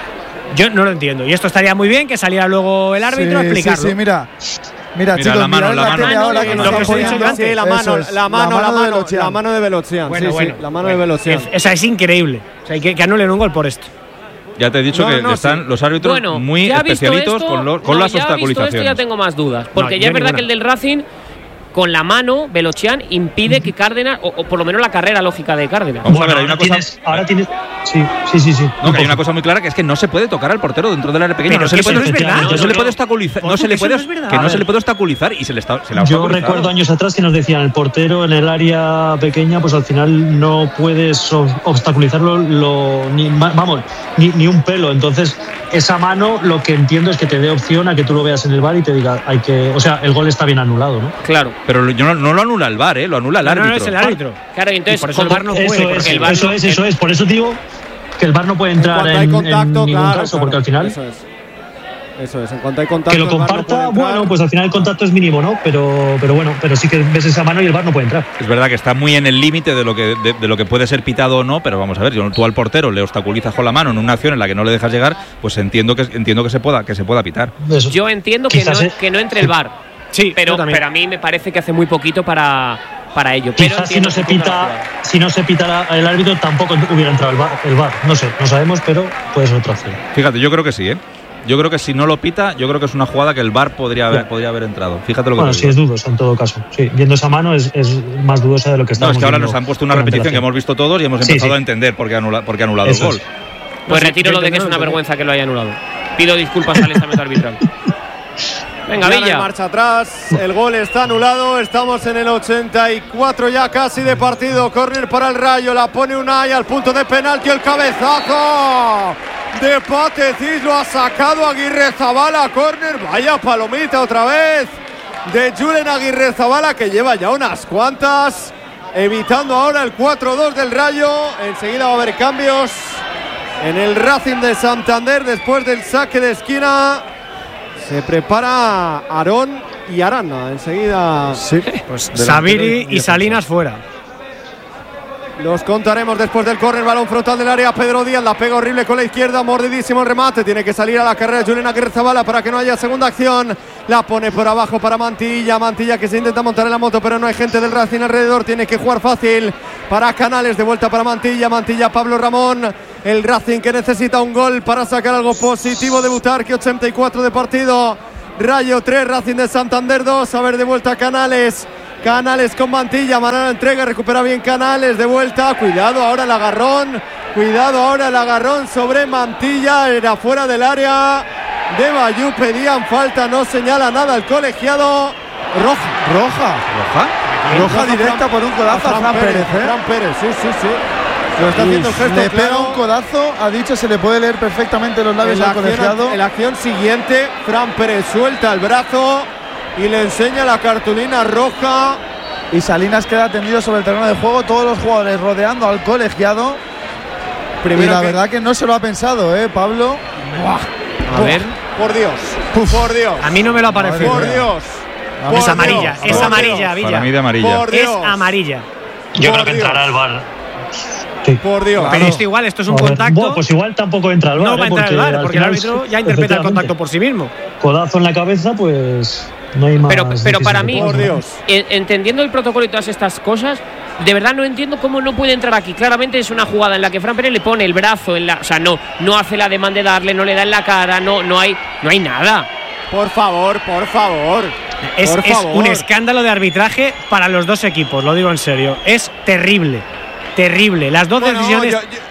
Speaker 9: Yo no lo entiendo. Y esto estaría muy bien que saliera luego el árbitro a
Speaker 8: Sí,
Speaker 9: explicarlo.
Speaker 8: Sí, sí, mira. Mira,
Speaker 6: Mira,
Speaker 8: chicos,
Speaker 6: la mano,
Speaker 8: mirad
Speaker 6: la mano.
Speaker 8: tele ahora que
Speaker 9: Lo
Speaker 8: nos
Speaker 9: que
Speaker 8: están
Speaker 9: os he dicho
Speaker 8: poniendo.
Speaker 9: yo antes.
Speaker 7: Sí, la
Speaker 8: Eso
Speaker 7: mano,
Speaker 8: es,
Speaker 7: la mano, la
Speaker 8: de
Speaker 7: mano,
Speaker 8: Belochian.
Speaker 7: la mano de Belochian.
Speaker 9: Bueno,
Speaker 7: sí,
Speaker 9: bueno,
Speaker 7: sí, la mano
Speaker 9: bueno.
Speaker 7: de Belochian.
Speaker 9: Es- Esa es increíble. O sea, que, que anulen un gol por esto.
Speaker 6: Ya te he dicho
Speaker 7: No,
Speaker 6: que
Speaker 7: no,
Speaker 6: están
Speaker 7: sí.
Speaker 6: los árbitros
Speaker 2: Bueno,
Speaker 6: muy
Speaker 2: ya visto
Speaker 6: especialitos
Speaker 2: esto,
Speaker 6: con, lo- con
Speaker 2: no,
Speaker 6: las
Speaker 2: ya visto
Speaker 6: obstaculizaciones.
Speaker 2: esto ya tengo más dudas. Porque
Speaker 9: No,
Speaker 2: ya
Speaker 9: yo
Speaker 2: es verdad
Speaker 9: ninguna.
Speaker 2: que el del Racing, con la mano, Belochian impide que Cárdenas, o, o por lo menos la carrera lógica de Cárdenas.
Speaker 6: Vamos a ver, hay
Speaker 1: ahora
Speaker 6: una cosa.
Speaker 1: tienes, ahora tienes. Sí, sí, sí. sí.
Speaker 6: No, que hay una cosa muy clara que es que no se puede tocar al portero dentro del área pequeña.
Speaker 9: Pero
Speaker 6: No se
Speaker 9: que
Speaker 6: le puede,
Speaker 9: eso no es verdad.
Speaker 6: no
Speaker 1: No,
Speaker 6: se le
Speaker 1: no,
Speaker 6: puede
Speaker 1: no.
Speaker 6: obstaculizar. No
Speaker 9: Ojo,
Speaker 6: se le
Speaker 9: que eso
Speaker 6: puede,
Speaker 9: no es verdad.
Speaker 6: que
Speaker 1: A
Speaker 6: no se
Speaker 1: ver.
Speaker 6: le puede obstaculizar y se le está. Se le ha
Speaker 1: Yo
Speaker 6: obstaculizado.
Speaker 1: recuerdo años atrás que nos decían el portero en el área pequeña, pues al final no puedes ob- obstaculizarlo, lo, ni, ma- vamos, ni, ni un pelo. Entonces, esa mano lo que entiendo es que te dé opción a que tú lo veas en el V A R y te diga, hay que, o sea, el gol está bien anulado, ¿no?
Speaker 2: Claro.
Speaker 6: Pero lo- yo no, no lo anula el V A R, ¿eh? Lo anula el
Speaker 9: No,
Speaker 6: árbitro.
Speaker 9: no, es el árbitro.
Speaker 2: Claro, y entonces
Speaker 9: Y por eso el
Speaker 2: como-
Speaker 9: V A R no
Speaker 1: eso
Speaker 9: puede.
Speaker 1: es,
Speaker 2: porque el V A R
Speaker 1: eso
Speaker 2: no-
Speaker 1: es, eso es. Por eso digo que el V A R no puede entrar
Speaker 7: cuanto
Speaker 1: en,
Speaker 7: hay
Speaker 1: en
Speaker 7: contacto,
Speaker 1: ningún
Speaker 7: claro,
Speaker 1: caso,
Speaker 7: claro,
Speaker 1: porque al final
Speaker 7: Eso es. Eso es, en cuanto hay contacto.
Speaker 1: que lo
Speaker 7: el V A R no puede
Speaker 1: comparta,
Speaker 7: entrar.
Speaker 1: bueno, pues al final el contacto es mínimo, ¿no? Pero, pero bueno, pero sí que ves esa mano y el V A R no puede entrar.
Speaker 6: Es verdad que está muy en el límite de lo que de, de lo que puede ser pitado o no, pero vamos a ver, yo- tú al portero le obstaculizas con la mano en una acción en la que no le dejas llegar, pues entiendo que entiendo que se pueda que se pueda pitar.
Speaker 1: Eso.
Speaker 2: Yo entiendo que no,
Speaker 1: Quizás, eh,
Speaker 2: que no entre el V A R.
Speaker 9: Sí,
Speaker 2: pero,
Speaker 9: yo también.
Speaker 2: pero a mí me parece que hace muy poquito para, para ello. Pero
Speaker 1: Quizás si
Speaker 2: entiendo
Speaker 1: no se
Speaker 2: que ponga la
Speaker 1: pita,
Speaker 2: jugada.
Speaker 1: si no se pita el árbitro tampoco hubiera entrado el V A R, el V A R. No sé, no sabemos, pero puede ser otra opción.
Speaker 6: Fíjate, yo creo que sí, ¿eh? Yo creo que si no lo pita, yo creo que es una jugada que el V A R podría haber,
Speaker 1: Sí.
Speaker 6: podría haber entrado. Fíjate lo que
Speaker 1: Bueno,
Speaker 6: te
Speaker 1: sí
Speaker 6: digo.
Speaker 1: es dudosa en todo caso. Sí, viendo esa mano es, es más dudosa de lo que
Speaker 6: No,
Speaker 1: estábamos
Speaker 6: es que ahora
Speaker 1: viendo
Speaker 6: nos han puesto una
Speaker 1: con
Speaker 6: repetición que
Speaker 1: antelación.
Speaker 6: hemos visto todos y hemos
Speaker 1: Sí,
Speaker 6: empezado
Speaker 1: sí.
Speaker 6: a entender por qué, anula, por qué ha anulado
Speaker 1: Eso
Speaker 6: el gol.
Speaker 1: es.
Speaker 2: Pues
Speaker 9: No sé,
Speaker 2: retiro
Speaker 9: yo
Speaker 2: lo de que es
Speaker 9: entendí,
Speaker 2: una
Speaker 9: no lo
Speaker 2: vergüenza que lo haya anulado. Pido disculpas al estamento arbitral. Venga,
Speaker 7: Ya no hay
Speaker 2: Villa.
Speaker 7: marcha atrás, el gol está anulado, estamos en el ochenta y cuatro ya casi de partido, córner para el Rayo, la pone Unai al punto de penalti, el cabezazo de Patecic lo ha sacado Aguirre Zabala, córner, vaya palomita otra vez de Julen Aguirrezabala, que lleva ya unas cuantas, evitando ahora el cuatro dos del Rayo. Enseguida va a haber cambios en el Racing de Santander después del saque de esquina. Se prepara Aarón y Arana. Enseguida
Speaker 8: sí,
Speaker 9: pues Sabiri y Salinas fuera.
Speaker 7: Los contaremos después del córner. Balón frontal del área. Pedro Díaz la pega horrible con la izquierda. Mordidísimo el remate. Tiene que salir a la carrera Julen Aguirrezabala para que no haya segunda acción. La pone por abajo para Mantilla. Mantilla que se intenta montar en la moto, pero no hay gente del Racing alrededor. Tiene que jugar fácil para Canales. De vuelta para Mantilla. Mantilla, Pablo Ramón. El Racing que necesita un gol para sacar algo positivo. Debutar que ochenta y cuatro de partido. Rayo tres, Racing de Santander dos. A ver, de vuelta Canales. Canales con Mantilla, Manala entrega, recupera bien Canales, de vuelta, cuidado ahora el agarrón, cuidado ahora el agarrón sobre Mantilla, era fuera del área de Bayú, pedían falta, no señala nada el colegiado.
Speaker 8: Roja, roja,
Speaker 6: roja,
Speaker 8: roja directa Fran, por un codazo a Fran, Fran Pérez, ¿eh?
Speaker 7: Fran Pérez, sí, sí, sí. Lo está haciendo el gesto,
Speaker 8: le pega
Speaker 7: claro.
Speaker 8: Un codazo, ha dicho, se le puede leer perfectamente los labios al colegiado.
Speaker 7: En la acción siguiente, Fran Pérez suelta el brazo y le enseña la cartulina roja.
Speaker 8: Y Salinas queda tendido sobre el terreno de juego, todos los jugadores rodeando al colegiado. Primero y la que... verdad que no se lo ha pensado, ¿eh, Pablo?
Speaker 9: Buah. A
Speaker 7: Buah.
Speaker 9: ver.
Speaker 7: Por Dios, Uf. por Dios.
Speaker 9: A mí no me lo ha parecido.
Speaker 7: Por Dios.
Speaker 9: Por es amarilla, Dios. es por amarilla, Dios. Villa.
Speaker 6: Para mí de amarilla.
Speaker 9: Por es amarilla.
Speaker 1: Yo
Speaker 7: por
Speaker 1: creo que
Speaker 7: Dios.
Speaker 1: entrará el V A R.
Speaker 7: Sí. Por Dios.
Speaker 9: Pero esto igual, esto es un contacto.
Speaker 1: Bueno, pues igual tampoco entra el V A R.
Speaker 9: No va a entrar
Speaker 1: porque
Speaker 9: el V A R, porque el árbitro ya interpreta el contacto por sí mismo.
Speaker 1: Codazo en la cabeza, pues no hay más.
Speaker 2: Pero, pero para mí,
Speaker 7: por Dios.
Speaker 2: entendiendo el protocolo y todas estas cosas, de verdad no entiendo cómo no puede entrar aquí. Claramente es una jugada en la que Fran Pérez le pone el brazo en la, o sea, no, no hace la demanda de darle, no le da en la cara, no, no hay, no hay nada.
Speaker 7: Por favor, por favor.
Speaker 9: Es,
Speaker 7: por
Speaker 9: es
Speaker 7: favor.
Speaker 9: un escándalo de arbitraje para los dos equipos, lo digo en serio. Es terrible, terrible. Las dos
Speaker 7: bueno,
Speaker 9: decisiones.
Speaker 7: Yo, yo,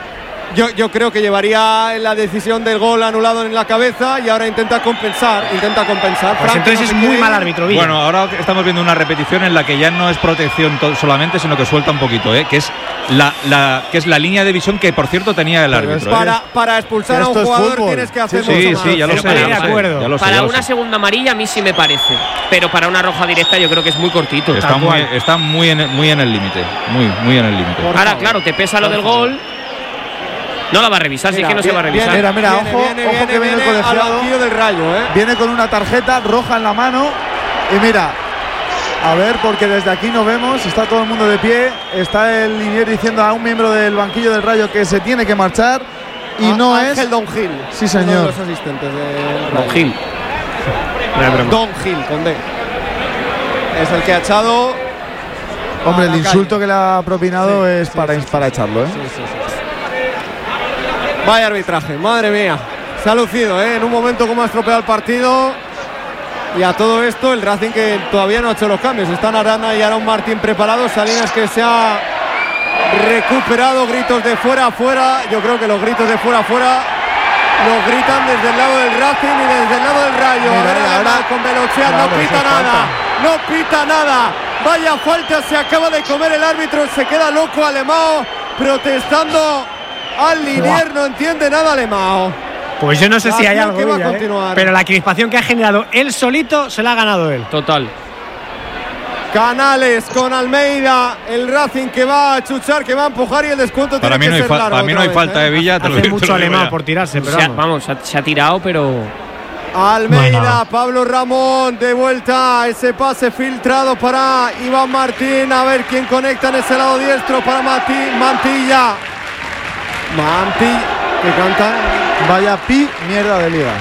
Speaker 7: yo, yo creo que llevaría la decisión del gol anulado en la cabeza y ahora intenta compensar, intenta compensar.
Speaker 9: Pues
Speaker 7: Frank,
Speaker 9: entonces
Speaker 7: no
Speaker 9: es muy mal árbitro, Villa.
Speaker 6: Bueno, ahora estamos viendo una repetición en la que ya no es protección solamente, sino que suelta un poquito, ¿eh? que es la, la que es la línea de visión que por cierto tenía el árbitro.
Speaker 7: Para,
Speaker 6: ¿eh?
Speaker 7: para expulsar a un jugador tienes que hacer
Speaker 6: sí,
Speaker 7: mucho
Speaker 6: sí,
Speaker 7: más.
Speaker 6: sí, ya lo sé,
Speaker 9: Pero
Speaker 6: ya lo
Speaker 9: de
Speaker 6: sé,
Speaker 9: acuerdo.
Speaker 6: ya lo sé,
Speaker 2: para
Speaker 6: ya lo
Speaker 2: una
Speaker 6: sé.
Speaker 2: segunda amarilla a mí sí me parece, pero para una roja directa yo creo que es muy cortito.
Speaker 6: Está muy, está muy en, muy en el límite, muy, muy en el límite.
Speaker 2: Ahora, claro, te pesa lo del gol. No la va a revisar, sí que no se va a revisar.
Speaker 8: Mira, mira,
Speaker 7: Viene,
Speaker 8: ojo,
Speaker 7: viene,
Speaker 8: ojo
Speaker 7: viene,
Speaker 8: que viene el
Speaker 7: viene al
Speaker 8: colegiado.
Speaker 7: banquillo del Rayo, ¿eh?
Speaker 8: Viene con una tarjeta roja en la mano. Y mira, a ver, porque desde aquí no vemos, está todo el mundo de pie. Está el linier diciendo a un miembro del banquillo del Rayo que se tiene que marchar. Y
Speaker 7: a,
Speaker 8: no
Speaker 7: Ángel
Speaker 8: es.
Speaker 7: Don Gil.
Speaker 8: Sí, señor.
Speaker 7: Uno de los asistentes del Rayo.
Speaker 2: Don Gil.
Speaker 7: Don Gil, con D. Es el que ha echado.
Speaker 8: Hombre, el
Speaker 7: la
Speaker 8: insulto
Speaker 7: calle.
Speaker 8: que le ha propinado
Speaker 7: Sí,
Speaker 8: es
Speaker 7: sí,
Speaker 8: para,
Speaker 7: sí, sí,
Speaker 8: para
Speaker 7: sí.
Speaker 8: echarlo, ¿eh?
Speaker 7: Sí, sí, sí. Vaya arbitraje, madre mía. Se ha lucido, ¿eh? En un momento como ha estropeado el partido. Y a todo esto, el Racing que todavía no ha hecho los cambios. Están Arana y Aaron Martín preparados. Salinas que se ha recuperado. Gritos de fuera a fuera. Yo creo que los gritos de fuera a fuera los gritan desde el lado del Racing y desde el lado del Rayo.
Speaker 8: Mira,
Speaker 7: a ver,
Speaker 8: mira,
Speaker 7: ahora
Speaker 8: ahora-
Speaker 7: con Velochea
Speaker 8: Claro,
Speaker 7: no pita
Speaker 8: eso es
Speaker 7: nada. No pita nada. Vaya falta, se acaba de comer el árbitro. Se queda loco Alemão protestando al linier. No entiende nada Alemão.
Speaker 9: Pues yo no sé
Speaker 7: La
Speaker 9: si hay
Speaker 7: acción
Speaker 9: algo,
Speaker 7: que va a
Speaker 9: Villa, ¿eh?
Speaker 7: continuar.
Speaker 9: Pero la crispación que ha generado él solito se la ha ganado él.
Speaker 2: Total.
Speaker 7: Canales con Almeida, el Racing que va a chuchar, que va a empujar y el descuento
Speaker 6: Para mí
Speaker 7: tiene
Speaker 6: no
Speaker 7: que
Speaker 6: hay,
Speaker 7: ser
Speaker 6: fa-
Speaker 7: largo
Speaker 6: para mí no
Speaker 7: otra
Speaker 6: hay
Speaker 7: vez,
Speaker 6: falta
Speaker 7: ¿eh?
Speaker 6: de Villa. te lo
Speaker 9: Hace
Speaker 6: digo, te
Speaker 9: mucho
Speaker 6: lo digo
Speaker 9: alemán
Speaker 6: ya.
Speaker 9: por tirarse, pero
Speaker 2: Se ha-
Speaker 9: vamos.
Speaker 2: vamos, se ha, se ha tirado, pero.
Speaker 7: Almeida,
Speaker 1: No hay nada.
Speaker 7: Pablo Ramón de vuelta, ese pase filtrado para Iván Martín, a ver quién conecta en ese lado diestro para Mati- Mantilla. Mantilla, que canta.
Speaker 8: Vaya pi mierda de liga.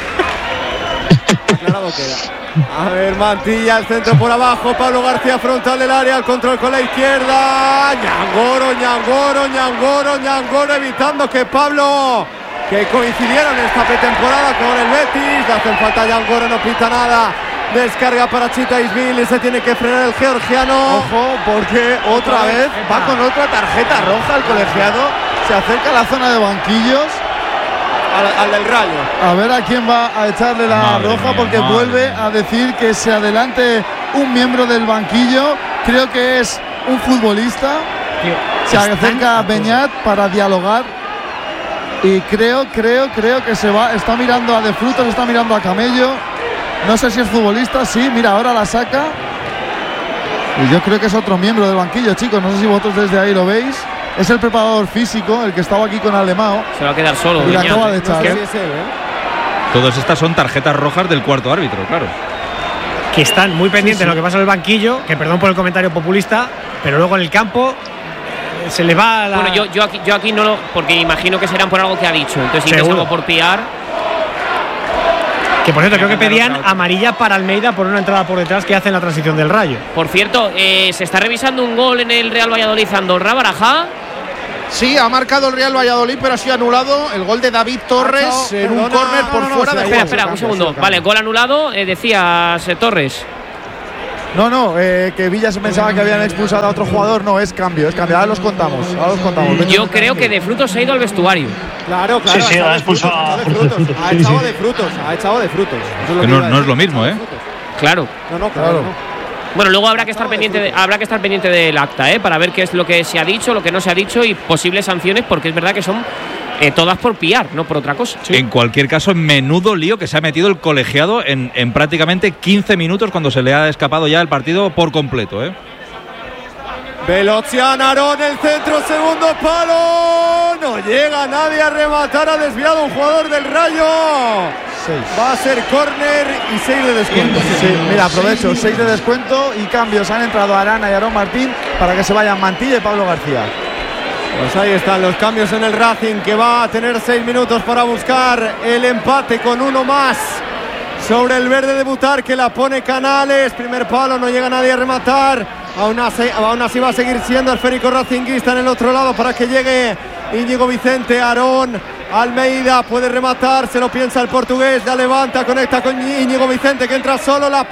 Speaker 7: Aclarado queda. A ver, Mantilla, el centro por abajo, Pablo García frontal del área, el control con la izquierda. Ñangoro, Ñangoro, Ñangoro, Ñangoro, evitando que Pablo, que coincidieron esta pretemporada con el Betis. Le hacen falta a Ñangoro, no pita nada. Descarga para Chita Ismail y se tiene que frenar el georgiano.
Speaker 8: Ojo, porque otra vez va con otra tarjeta roja el colegiado. Se acerca a la zona de banquillos.
Speaker 7: Al, al del Rayo.
Speaker 8: A ver a quién va a echarle la
Speaker 6: Madre
Speaker 8: roja,
Speaker 6: mía,
Speaker 8: porque
Speaker 6: madre
Speaker 8: vuelve
Speaker 6: mía.
Speaker 8: a decir que se adelante un miembro del banquillo. Creo que es un futbolista. Se acerca a Beñat para dialogar. Y creo, creo, creo que se va. Está mirando a De Frutos, está mirando a Camello. No sé si es futbolista, sí, mira, ahora la saca. Y yo creo que es otro miembro del banquillo, chicos. No sé si vosotros desde ahí lo veis. Es el preparador físico, el que estaba aquí con Alemao.
Speaker 2: Se va a quedar solo.
Speaker 8: Y la acaba de echar.
Speaker 7: No sé si es él, ¿eh?
Speaker 6: Todas estas son tarjetas rojas del cuarto árbitro, claro.
Speaker 9: Que están muy pendientes sí, sí. de lo que pasa en el banquillo, que perdón por el comentario populista, pero luego en el campo eh, se le va la...
Speaker 2: Bueno, yo, yo, aquí, yo aquí no lo... Porque imagino que serán por algo que ha dicho. Entonces, si es algo por pillar...
Speaker 9: Que por cierto, creo que pedían amarilla para Almeida por una entrada por detrás que hace en la transición del Rayo.
Speaker 2: Por cierto, eh, se está revisando un gol en el Real Valladolid Andorra, Baraja.
Speaker 3: Sí, ha marcado el Real Valladolid, pero ha sido anulado el gol de David Torres ah, en un córner por no, no, fuera no, de
Speaker 2: juego. Espera, espera, un segundo. Vale, gol anulado, eh, decías eh, Torres.
Speaker 8: No, no, eh, que Villa se pensaba que habían expulsado a otro jugador. No, es cambio, es cambio. Ahora los contamos. Ahora los contamos.
Speaker 2: Yo creo que De Frutos se ha ido al vestuario.
Speaker 7: Claro, claro.
Speaker 1: Sí, sí, ha expulsado a
Speaker 7: Frutos. Ha echado de Frutos. Ha echado de Frutos.
Speaker 6: Eso es lo que no, no es lo mismo, ¿eh?
Speaker 2: Claro.
Speaker 7: No, no, claro. claro.
Speaker 2: Bueno, luego habrá que estar pendiente de, habrá que estar pendiente del acta, ¿eh? Para ver qué es lo que se ha dicho, lo que no se ha dicho y posibles sanciones, porque es verdad que son eh, todas por pillar, no por otra cosa.
Speaker 6: Sí. En cualquier caso, menudo lío que se ha metido el colegiado en, en prácticamente quince minutos cuando se le ha escapado ya el partido por completo, ¿eh?
Speaker 7: Velocian, Aarón, el centro, segundo palo. No llega nadie a rematar, ha desviado un jugador del Rayo. Seis. Va a ser córner y seis de descuento.
Speaker 8: Sí, mira, aprovecho, seis de descuento y cambios. Han entrado Arana y Aarón Martín para que se vayan Mantilla y Pablo García.
Speaker 7: Pues ahí están los cambios en el Racing, que va a tener seis minutos para buscar el empate con uno más sobre el verde de Butar, que la pone Canales. Primer palo, no llega nadie a rematar. Aún así, aún así va a seguir siendo el esférico racinguista en el otro lado para que llegue Íñigo Vicente. Aarón Almeida puede rematar, se lo piensa el portugués, la levanta, conecta con Íñigo Vicente, que entra solo, la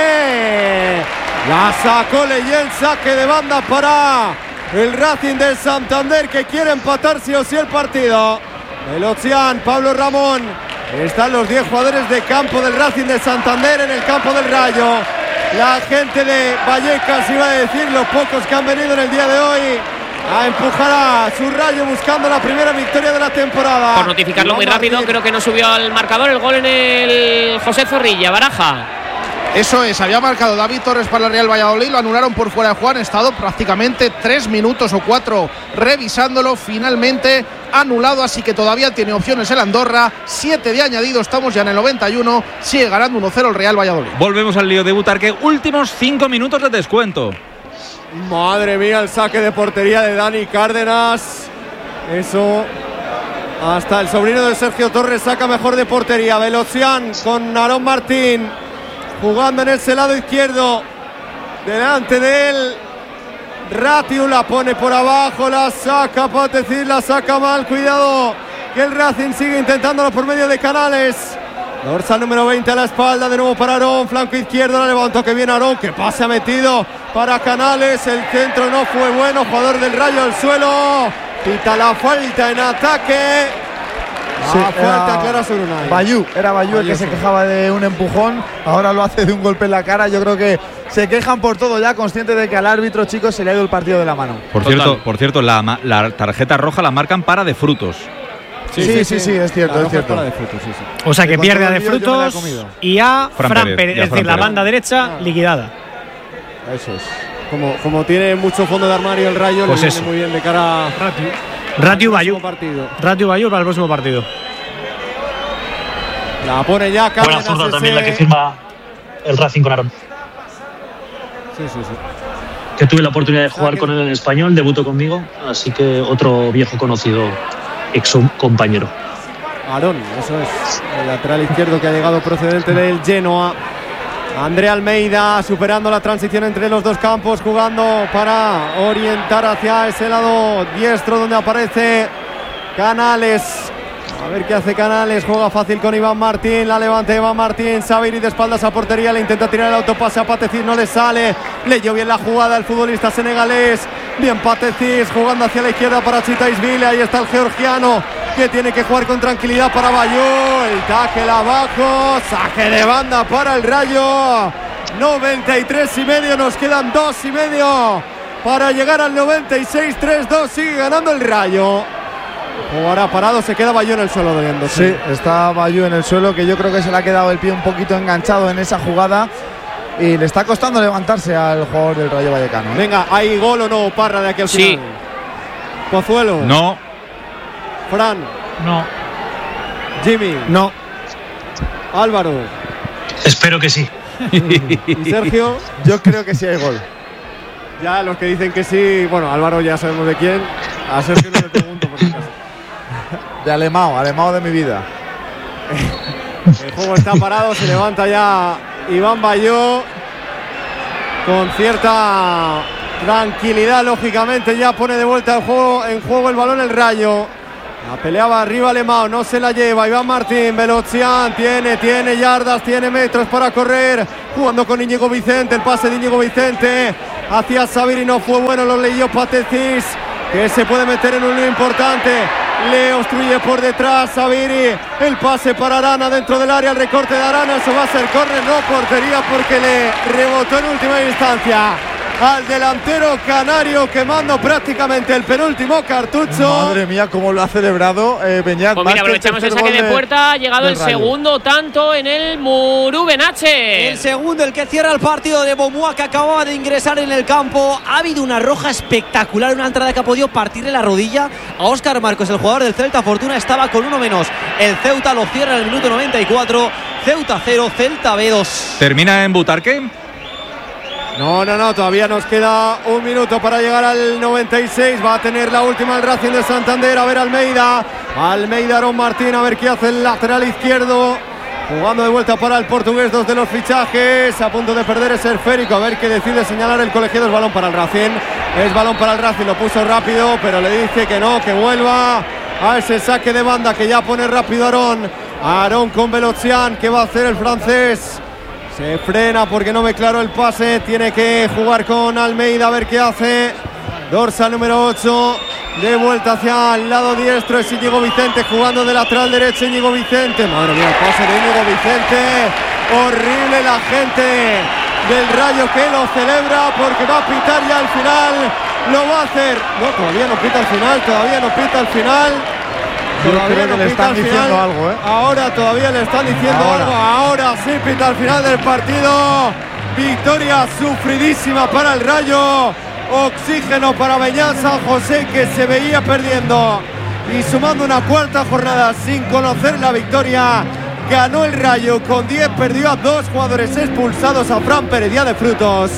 Speaker 7: pone, la sacó Leyen, saque de banda para el Racing de Santander, que quiere empatar sí o sí el partido. Velocian, Pablo Ramón, están los diez jugadores de campo del Racing de Santander en el campo del Rayo. La gente de Vallecas, iba a decir, los pocos que han venido en el día de hoy a empujar a su Rayo buscando la primera victoria de la temporada.
Speaker 2: Por notificarlo muy rápido, creo que no subió al marcador el gol en el José Zorrilla, Baraja.
Speaker 3: Eso es, había marcado David Torres para el Real Valladolid, lo anularon por fuera de juego, han estado prácticamente tres minutos o cuatro revisándolo, finalmente anulado, así que todavía tiene opciones el Andorra, siete de añadido, estamos ya en el noventa y uno, sigue ganando uno cero el Real Valladolid.
Speaker 6: Volvemos al lío de Butarque, últimos cinco minutos de descuento.
Speaker 7: Madre mía, el saque de portería de Dani Cárdenas, eso... Hasta el sobrino de Sergio Torres saca mejor de portería. Velocian con Aarón Martín jugando en ese lado izquierdo, delante de él Ratiu, la pone por abajo, la saca Patecir, la saca mal, cuidado que el Racing sigue intentándolo por medio de Canales. Dorsal número veinte a la espalda, de nuevo para Aarón, flanco izquierdo, la levantó, que bien Aarón, que pase ha metido para Canales, el centro no fue bueno, jugador del Rayo al suelo, pita la falta en ataque.
Speaker 8: Sí, ah, falta clara sobre Unai. Bayú, era Bayú el que se quejaba de un empujón, ahora lo hace de un golpe en la cara. Yo creo que se quejan por todo ya, conscientes de que al árbitro, chicos, se le ha ido el partido de la mano.
Speaker 6: Por Total. cierto, por cierto la, la tarjeta roja la marcan para De Frutos.
Speaker 8: Sí, sí, sí, sí, sí es cierto, es cierto.
Speaker 7: De frutos, sí, sí.
Speaker 9: O sea que pierde a De Frutos y a Fran, Fran Pérez, Pérez, es decir, la banda derecha ah. liquidada.
Speaker 7: Eso es. Como, como tiene mucho fondo de armario el Rayo, pues le viene muy bien de cara a
Speaker 9: Ratiu. Ratiu Bayú. Ratiu Bayú para el próximo partido.
Speaker 7: La pone ya Cárdenas.
Speaker 1: Buena zurda también la que firma el Racing con Aarón.
Speaker 7: Sí, sí, sí.
Speaker 1: Que tuve la oportunidad de jugar con él en español, debutó conmigo, así que otro viejo conocido, ex compañero.
Speaker 7: Aarón, eso es. El lateral izquierdo que ha llegado procedente del Genoa. André Almeida superando la transición entre los dos campos, jugando para orientar hacia ese lado diestro donde aparece Canales. A ver qué hace Canales, juega fácil con Iván Martín, la levanta Iván Martín, sabe ir de espaldas a portería, le intenta tirar el autopase a Patecir, no le sale, leyó bien la jugada el futbolista senegalés, bien Patecir jugando hacia la izquierda para Chitaisvili, ahí está el georgiano que tiene que jugar con tranquilidad para Bayú, el tackle abajo, saque de banda para el Rayo, noventa y tres y medio, nos quedan dos y medio para llegar al noventa y seis, tres dos, sigue ganando el Rayo. Jugará parado, se queda Bayú en el suelo doliéndose.
Speaker 8: Sí, está Bayú en el suelo, que yo creo que se le ha quedado el pie un poquito enganchado en esa jugada y le está costando levantarse al jugador del Rayo Vallecano.
Speaker 7: Venga, ¿hay gol o no, Parra, de aquí al
Speaker 2: sí.
Speaker 7: final? Pozuelo.
Speaker 6: No.
Speaker 7: Fran.
Speaker 5: No.
Speaker 7: Jimmy.
Speaker 9: No.
Speaker 7: Álvaro.
Speaker 1: Espero que sí.
Speaker 7: ¿Y Sergio?
Speaker 8: Yo creo que sí hay gol.
Speaker 7: Ya los que dicen que sí, bueno, Álvaro ya sabemos de quién. A Sergio no le pregunto por si acaso.
Speaker 8: De Alemão, Alemão de mi vida.
Speaker 7: El juego está parado, se levanta ya Iván Bayó con cierta tranquilidad, lógicamente ya pone de vuelta el juego, en juego el balón el Rayo. La peleaba arriba Alemão, no se la lleva Iván Martín, Velocian, tiene, tiene yardas, tiene metros para correr, jugando con Íñigo Vicente, el pase de Íñigo Vicente hacia Sabiri, no fue bueno, lo leyó Patecis, que se puede meter en un lío importante. Le obstruye por detrás Sabiri, el pase para Arana dentro del área, el recorte de Arana, eso va a ser córner, no portería porque le rebotó en última instancia al delantero canario, quemando prácticamente el penúltimo cartucho.
Speaker 8: Madre mía, cómo lo ha celebrado eh, Beñat.
Speaker 2: Pues mira, aprovechamos el saque de puerta, ha llegado el segundo tanto en el Muru Benache.
Speaker 4: El segundo, el que cierra el partido de Bomboa, que acababa de ingresar en el campo. Ha habido una roja espectacular, una entrada que ha podido partirle la rodilla a Óscar Marcos, el jugador del Celta. Fortuna estaba con uno menos. El Ceuta lo cierra en el minuto noventa y cuatro. Ceuta cero, Celta B dos.
Speaker 6: ¿Termina en Butarque?
Speaker 7: No, no, no, todavía nos queda un minuto para llegar al noventa y seis. Va a tener la última el Racing de Santander. A ver Almeida. Almeida, Aaron Martín, a ver qué hace el lateral izquierdo. Jugando de vuelta para el portugués, dos de los fichajes. A punto de perder ese esférico. A ver qué decide señalar el colegiado. Es balón para el Racing. Es balón para el Racing. Lo puso rápido, pero le dice que no, que vuelva a ese saque de banda que ya pone rápido Aarón. Aarón con Velocian. ¿Qué va a hacer el francés? Se frena porque no ve claro el pase. Tiene que jugar con Almeida a ver qué hace. Dorsal número ocho. De vuelta hacia el lado diestro. Es Íñigo Vicente jugando de lateral derecho. Íñigo Vicente. Madre mía, el pase de Íñigo Vicente. Horrible la gente del Rayo que lo celebra porque va a pitar ya al final. Lo va a hacer. No, todavía no pita al final. Todavía no pita al final. Todavía no
Speaker 8: le están diciendo algo, ¿eh?
Speaker 7: Ahora todavía le están diciendo
Speaker 8: Ahora.
Speaker 7: algo. Ahora sí pita al final del partido. Victoria sufridísima para el Rayo. Oxígeno para Beñat San José, que se veía perdiendo. Y sumando una cuarta jornada sin conocer la victoria. Ganó el Rayo con diez, perdió a dos jugadores expulsados, a Fran Pérez y a De Frutos.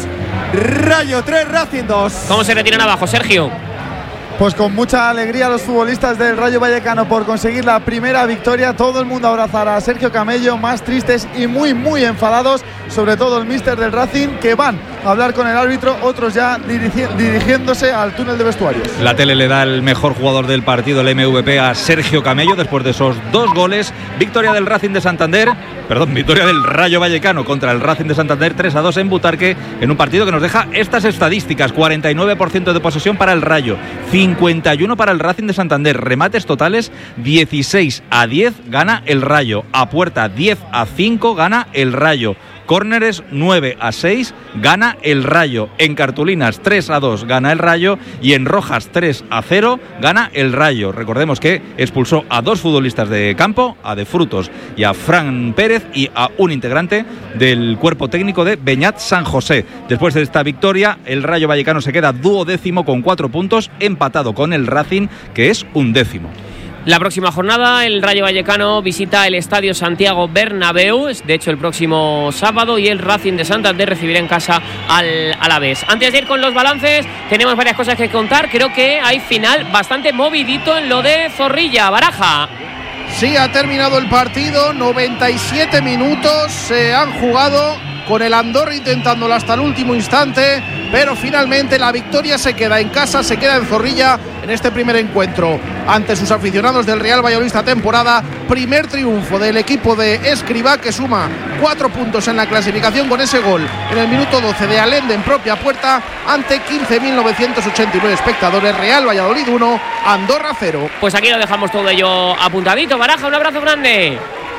Speaker 7: Rayo tres, Racing dos.
Speaker 2: ¿Cómo se retiran abajo, Sergio?
Speaker 8: Pues con mucha alegría los futbolistas del Rayo Vallecano por conseguir la primera victoria. Todo el mundo abrazará a Sergio Camello, más tristes y muy muy enfadados, sobre todo el míster del Racing, que van a hablar con el árbitro, otros ya dirigi- dirigiéndose al túnel de vestuarios.
Speaker 6: La tele le da el mejor jugador del partido, el M V P, a Sergio Camello después de esos dos goles. Victoria del Racing de Santander, perdón, victoria del Rayo Vallecano contra el Racing de Santander, tres a dos en Butarque, en un partido que nos deja estas estadísticas: cuarenta y nueve por ciento de posesión para el Rayo, cincuenta y uno para el Racing de Santander, remates totales dieciséis a diez gana el Rayo, a puerta diez a cinco gana el Rayo, córneres nueve a seis gana el Rayo, en cartulinas tres a dos gana el Rayo y en rojas tres a cero gana el Rayo. Recordemos que expulsó a dos futbolistas de campo, a De Frutos y a Fran Pérez, y a un integrante del cuerpo técnico de Beñat San José. Después de esta victoria, el Rayo Vallecano se queda duodécimo con cuatro puntos, empatado con el Racing, que es undécimo.
Speaker 2: La próxima jornada el Rayo Vallecano visita el Estadio Santiago Bernabéu, es de hecho el próximo sábado, y el Racing de Santander recibirá en casa al Alavés. Antes de ir con los balances, tenemos varias cosas que contar. Creo que hay final bastante movidito en lo de Zorrilla, Baraja.
Speaker 3: Sí, ha terminado el partido, noventa y siete minutos se han jugado, con el Andorra intentándolo hasta el último instante, pero finalmente la victoria se queda en casa, se queda en Zorrilla en este primer encuentro ante sus aficionados del Real Valladolid esta temporada. Primer triunfo del equipo de Escribá, que suma cuatro puntos en la clasificación con ese gol en el minuto doce de Allende en propia puerta ante quince mil novecientos ochenta y nueve espectadores. Real Valladolid uno, Andorra cero.
Speaker 2: Pues aquí lo dejamos todo ello apuntadito. Baraja, un abrazo grande.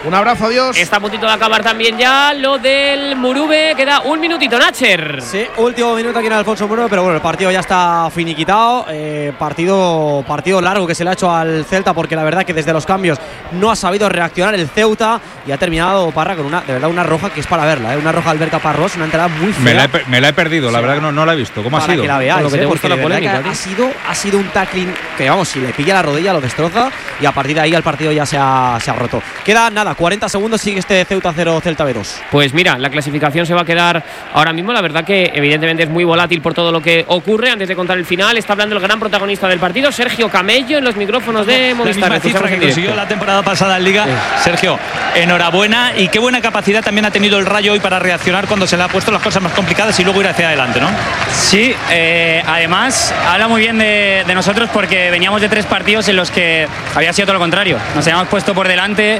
Speaker 3: Un abrazo, adiós.
Speaker 2: Está a puntito de acabar también ya lo del Murube. Queda un minutito, Nacher.
Speaker 4: Sí, último minuto aquí en Alfonso Muro, pero bueno, el partido ya está finiquitado. Eh, partido, partido largo que se le ha hecho al Celta, porque la verdad que desde los cambios no ha sabido reaccionar el Ceuta y ha terminado Parra con una, de verdad, una roja que es para verla, ¿eh? Una roja Alberto Parrós, una entrada muy fea.
Speaker 6: Me la he, me la he perdido, la
Speaker 4: Sí.
Speaker 6: verdad que no, no la he visto. ¿Cómo
Speaker 4: Para
Speaker 6: ha sido?
Speaker 4: que la veáis,
Speaker 2: Con lo que
Speaker 4: ¿eh?
Speaker 2: te
Speaker 4: Porque
Speaker 2: gusta la
Speaker 4: de verdad
Speaker 2: polémica,
Speaker 4: que
Speaker 2: ¿no?
Speaker 4: ha sido, ha sido un tackling que, vamos, si le pilla la rodilla lo destroza y a partir de ahí el partido ya se ha, se ha roto. Queda nada, cuarenta segundos, sigue este Ceuta cero, Celta B dos.
Speaker 2: Pues mira, la clasificación se va a quedar ahora mismo. La verdad que evidentemente es muy volátil por todo lo que ocurre. Antes de contar el final, está hablando el gran protagonista del partido, Sergio Camello, en los micrófonos de Movistar.
Speaker 13: La misma cifra que consiguió la temporada pasada en Liga. Sí. Sergio, enhorabuena y qué buena capacidad también ha tenido el Rayo hoy para reaccionar cuando se le ha puesto las cosas más complicadas y luego ir hacia adelante, ¿no?
Speaker 14: Sí, eh, además habla muy bien de, de nosotros porque veníamos de tres partidos en los que había sido todo lo contrario. Nos habíamos puesto por delante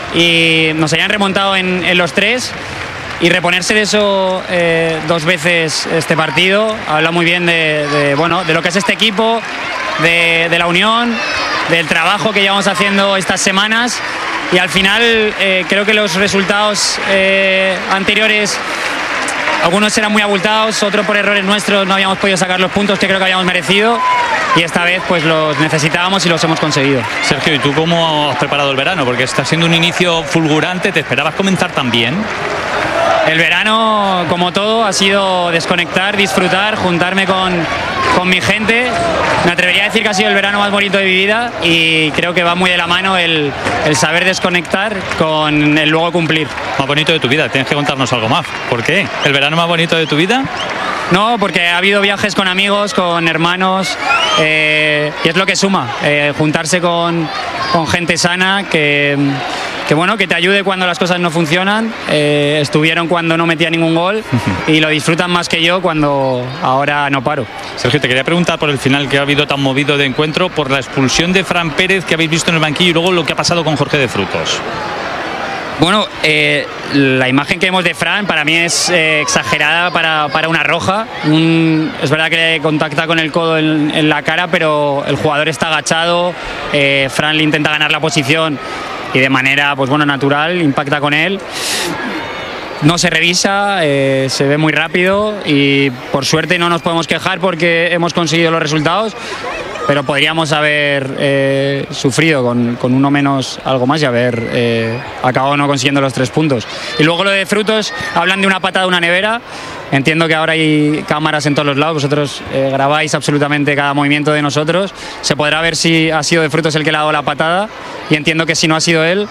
Speaker 14: y nos habían remontado en, en los tres. Y reponerse de eso eh, dos veces este partido habla muy bien de, de, bueno, de lo que es este equipo, de, de la unión, del trabajo que llevamos haciendo estas semanas. Y al final eh, creo que los resultados eh, anteriores, algunos eran muy abultados, otros por errores nuestros no habíamos podido sacar los puntos que creo que habíamos merecido. Y esta vez pues los necesitábamos y los hemos conseguido.
Speaker 13: Sergio, ¿y tú cómo has preparado el verano? Porque está siendo un inicio fulgurante, ¿te esperabas comenzar tan bien?
Speaker 14: El verano, como todo, ha sido desconectar, disfrutar, juntarme con, con mi gente. Me atrevería a decir que ha sido el verano más bonito de mi vida y creo que va muy de la mano el, el saber desconectar con el luego cumplir.
Speaker 13: Más bonito de tu vida, tienes que contarnos algo más. ¿Por qué? ¿El verano más bonito de tu vida?
Speaker 14: No, porque ha habido viajes con amigos, con hermanos, eh, y es lo que suma, eh, juntarse con, con gente sana que... que bueno, que te ayude cuando las cosas no funcionan. Eh, estuvieron cuando no metía ningún gol y lo disfrutan más que yo cuando ahora no paro.
Speaker 13: Sergio, te quería preguntar por el final que ha habido tan movido de encuentro, por la expulsión de Fran Pérez que habéis visto en el banquillo y luego lo que ha pasado con Jorge de Frutos.
Speaker 14: Bueno, eh, la imagen que vemos de Fran para mí es eh, exagerada para, para una roja. Un, es verdad que contacta con el codo en, en la cara, pero el jugador está agachado. Eh, Fran le intenta ganar la posición y de manera pues bueno, natural impacta con él. No se revisa, eh, se ve muy rápido y por suerte no nos podemos quejar porque hemos conseguido los resultados, pero podríamos haber eh, sufrido con, con uno menos algo más y haber eh, acabado no consiguiendo los tres puntos. Y luego lo de Frutos, hablan de una patada de una nevera. Entiendo que ahora hay cámaras en todos los lados, vosotros eh, grabáis absolutamente cada movimiento de nosotros. Se podrá ver si ha sido de Frutos el que le ha dado la patada y entiendo que si no ha sido él,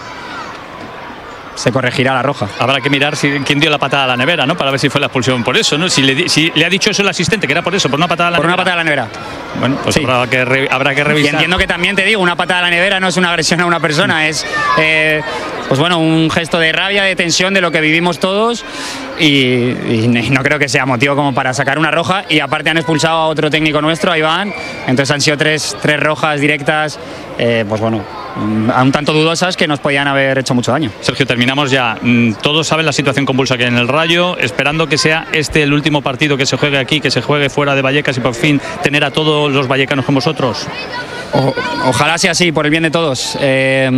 Speaker 14: se corregirá la roja.
Speaker 13: Habrá que mirar si, quién dio la patada a la nevera, ¿no? Para ver si fue la expulsión por eso, ¿no? Si le, si le ha dicho eso el asistente, que era por eso, por una patada a la
Speaker 14: por
Speaker 13: nevera.
Speaker 14: Por una patada a la nevera.
Speaker 13: Bueno, pues sí. habrá, que re, habrá que revisar.
Speaker 14: Y entiendo que también te digo, una patada a la nevera no es una agresión a una persona, es eh, pues bueno, un gesto de rabia, de tensión, de lo que vivimos todos y, y no creo que sea motivo como para sacar una roja. Y aparte han expulsado a otro técnico nuestro, a Iván, entonces han sido tres, tres rojas directas, eh, pues bueno, un tanto dudosas que nos podían haber hecho mucho daño.
Speaker 13: Sergio, terminamos ya. Todos saben la situación convulsa que hay en el Rayo, esperando que sea este el último partido que se juegue aquí, que se juegue fuera de Vallecas y por fin tener a todos los vallecanos con vosotros.
Speaker 14: O, ojalá sea así, por el bien de todos. Eh,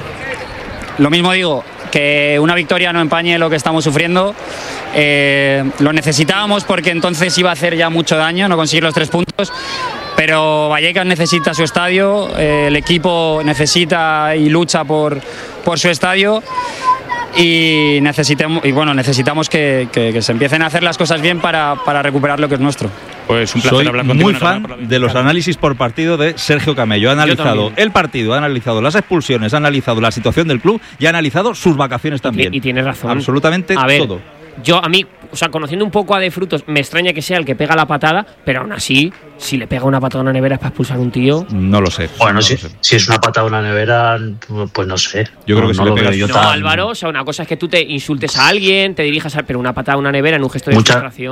Speaker 14: lo mismo digo, que una victoria no empañe lo que estamos sufriendo. Eh, lo necesitábamos porque entonces iba a hacer ya mucho daño no conseguir los tres puntos. Pero Vallecas necesita su estadio, eh, el equipo necesita y lucha por, por su estadio y, necesitemos, y bueno, necesitamos que, que, que se empiecen a hacer las cosas bien para, para recuperar lo que es nuestro.
Speaker 13: Pues un placer
Speaker 6: Soy
Speaker 13: hablar contigo.
Speaker 6: Muy fan de los análisis por partido de Sergio Camello. Ha analizado el partido, ha analizado las expulsiones, ha analizado la situación del club y ha analizado sus vacaciones también.
Speaker 2: Y, y tienes razón.
Speaker 6: Absolutamente
Speaker 2: a ver,
Speaker 6: todo.
Speaker 2: Yo, a mí, o sea, conociendo un poco a De Frutos, me extraña que sea el que pega la patada, pero aún así, si le pega una patada a una nevera es para expulsar a un tío.
Speaker 6: No lo sé.
Speaker 1: Bueno,
Speaker 6: no
Speaker 1: si,
Speaker 6: lo sé.
Speaker 1: si es una patada a una nevera, pues no sé.
Speaker 6: Yo creo
Speaker 1: no,
Speaker 6: que si
Speaker 1: no
Speaker 6: le
Speaker 1: lo
Speaker 6: pegas.
Speaker 1: veo yo
Speaker 2: No,
Speaker 1: tan...
Speaker 2: Álvaro, o sea, una cosa es que tú te insultes a alguien, te dirijas a. Pero una patada a una nevera en un gesto de
Speaker 1: Mucha...
Speaker 2: frustración.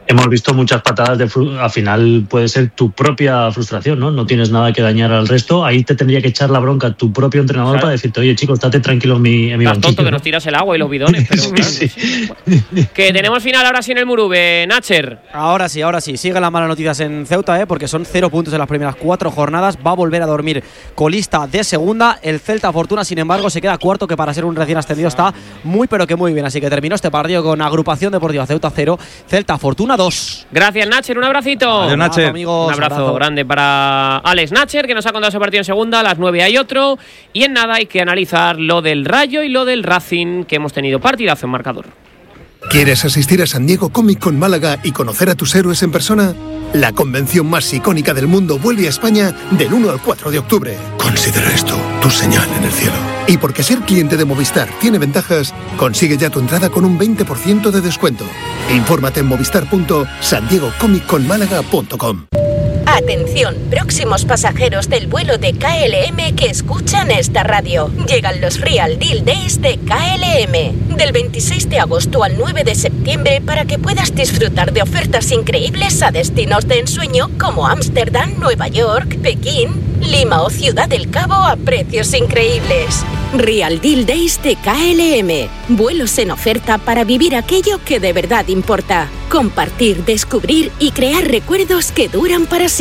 Speaker 1: hemos visto muchas patadas de fru- al final puede ser tu propia frustración, ¿no? No tienes nada que dañar al resto, ahí te tendría que echar la bronca tu propio entrenador, claro, para decirte, oye chicos, estate tranquilo en mi, en mi
Speaker 2: Estás
Speaker 1: banquillo,
Speaker 2: tonto que
Speaker 1: ¿no?
Speaker 2: nos tiras el agua y los bidones, pero claro, sí. Bueno. Que tenemos final ahora sí en el Murube, Nacher.
Speaker 4: Ahora sí, ahora sí, siguen las malas noticias en Ceuta, ¿eh? Porque son cero puntos en las primeras cuatro jornadas, va a volver a dormir colista de segunda, el Celta Fortuna sin embargo se queda cuarto, que para ser un recién ascendido está muy pero que muy bien, así que terminó este partido con Agrupación Deportiva Ceuta cero, Celta Fortuna dos.
Speaker 2: Gracias Nacher, un abracito.
Speaker 6: Adiós, Nacher.
Speaker 4: Amigos,
Speaker 2: un abrazo,
Speaker 4: abrazo
Speaker 2: grande para Alex Nacher, que nos ha contado ese partido en segunda, a las nueve hay otro, y en nada hay que analizar lo del Rayo y lo del Racing, que hemos tenido partidazo en marcador.
Speaker 15: ¿Quieres asistir a San Diego Comic Con Málaga y conocer a tus héroes en persona? La convención más icónica del mundo vuelve a España del uno al cuatro de octubre. Considera esto tu señal en el cielo. Y porque ser cliente de Movistar tiene ventajas, consigue ya tu entrada con un veinte por ciento de descuento. Infórmate en movistar punto san diego comic con málaga punto com.
Speaker 16: Atención, próximos pasajeros del vuelo de K L M que escuchan esta radio. Llegan los Real Deal Days de K L M. Del veintiséis de agosto al nueve de septiembre para que puedas disfrutar de ofertas increíbles a destinos de ensueño como Ámsterdam, Nueva York, Pekín, Lima o Ciudad del Cabo a precios increíbles. Real Deal Days de K L M. Vuelos en oferta para vivir aquello que de verdad importa. Compartir, descubrir y crear recuerdos que duran para siempre.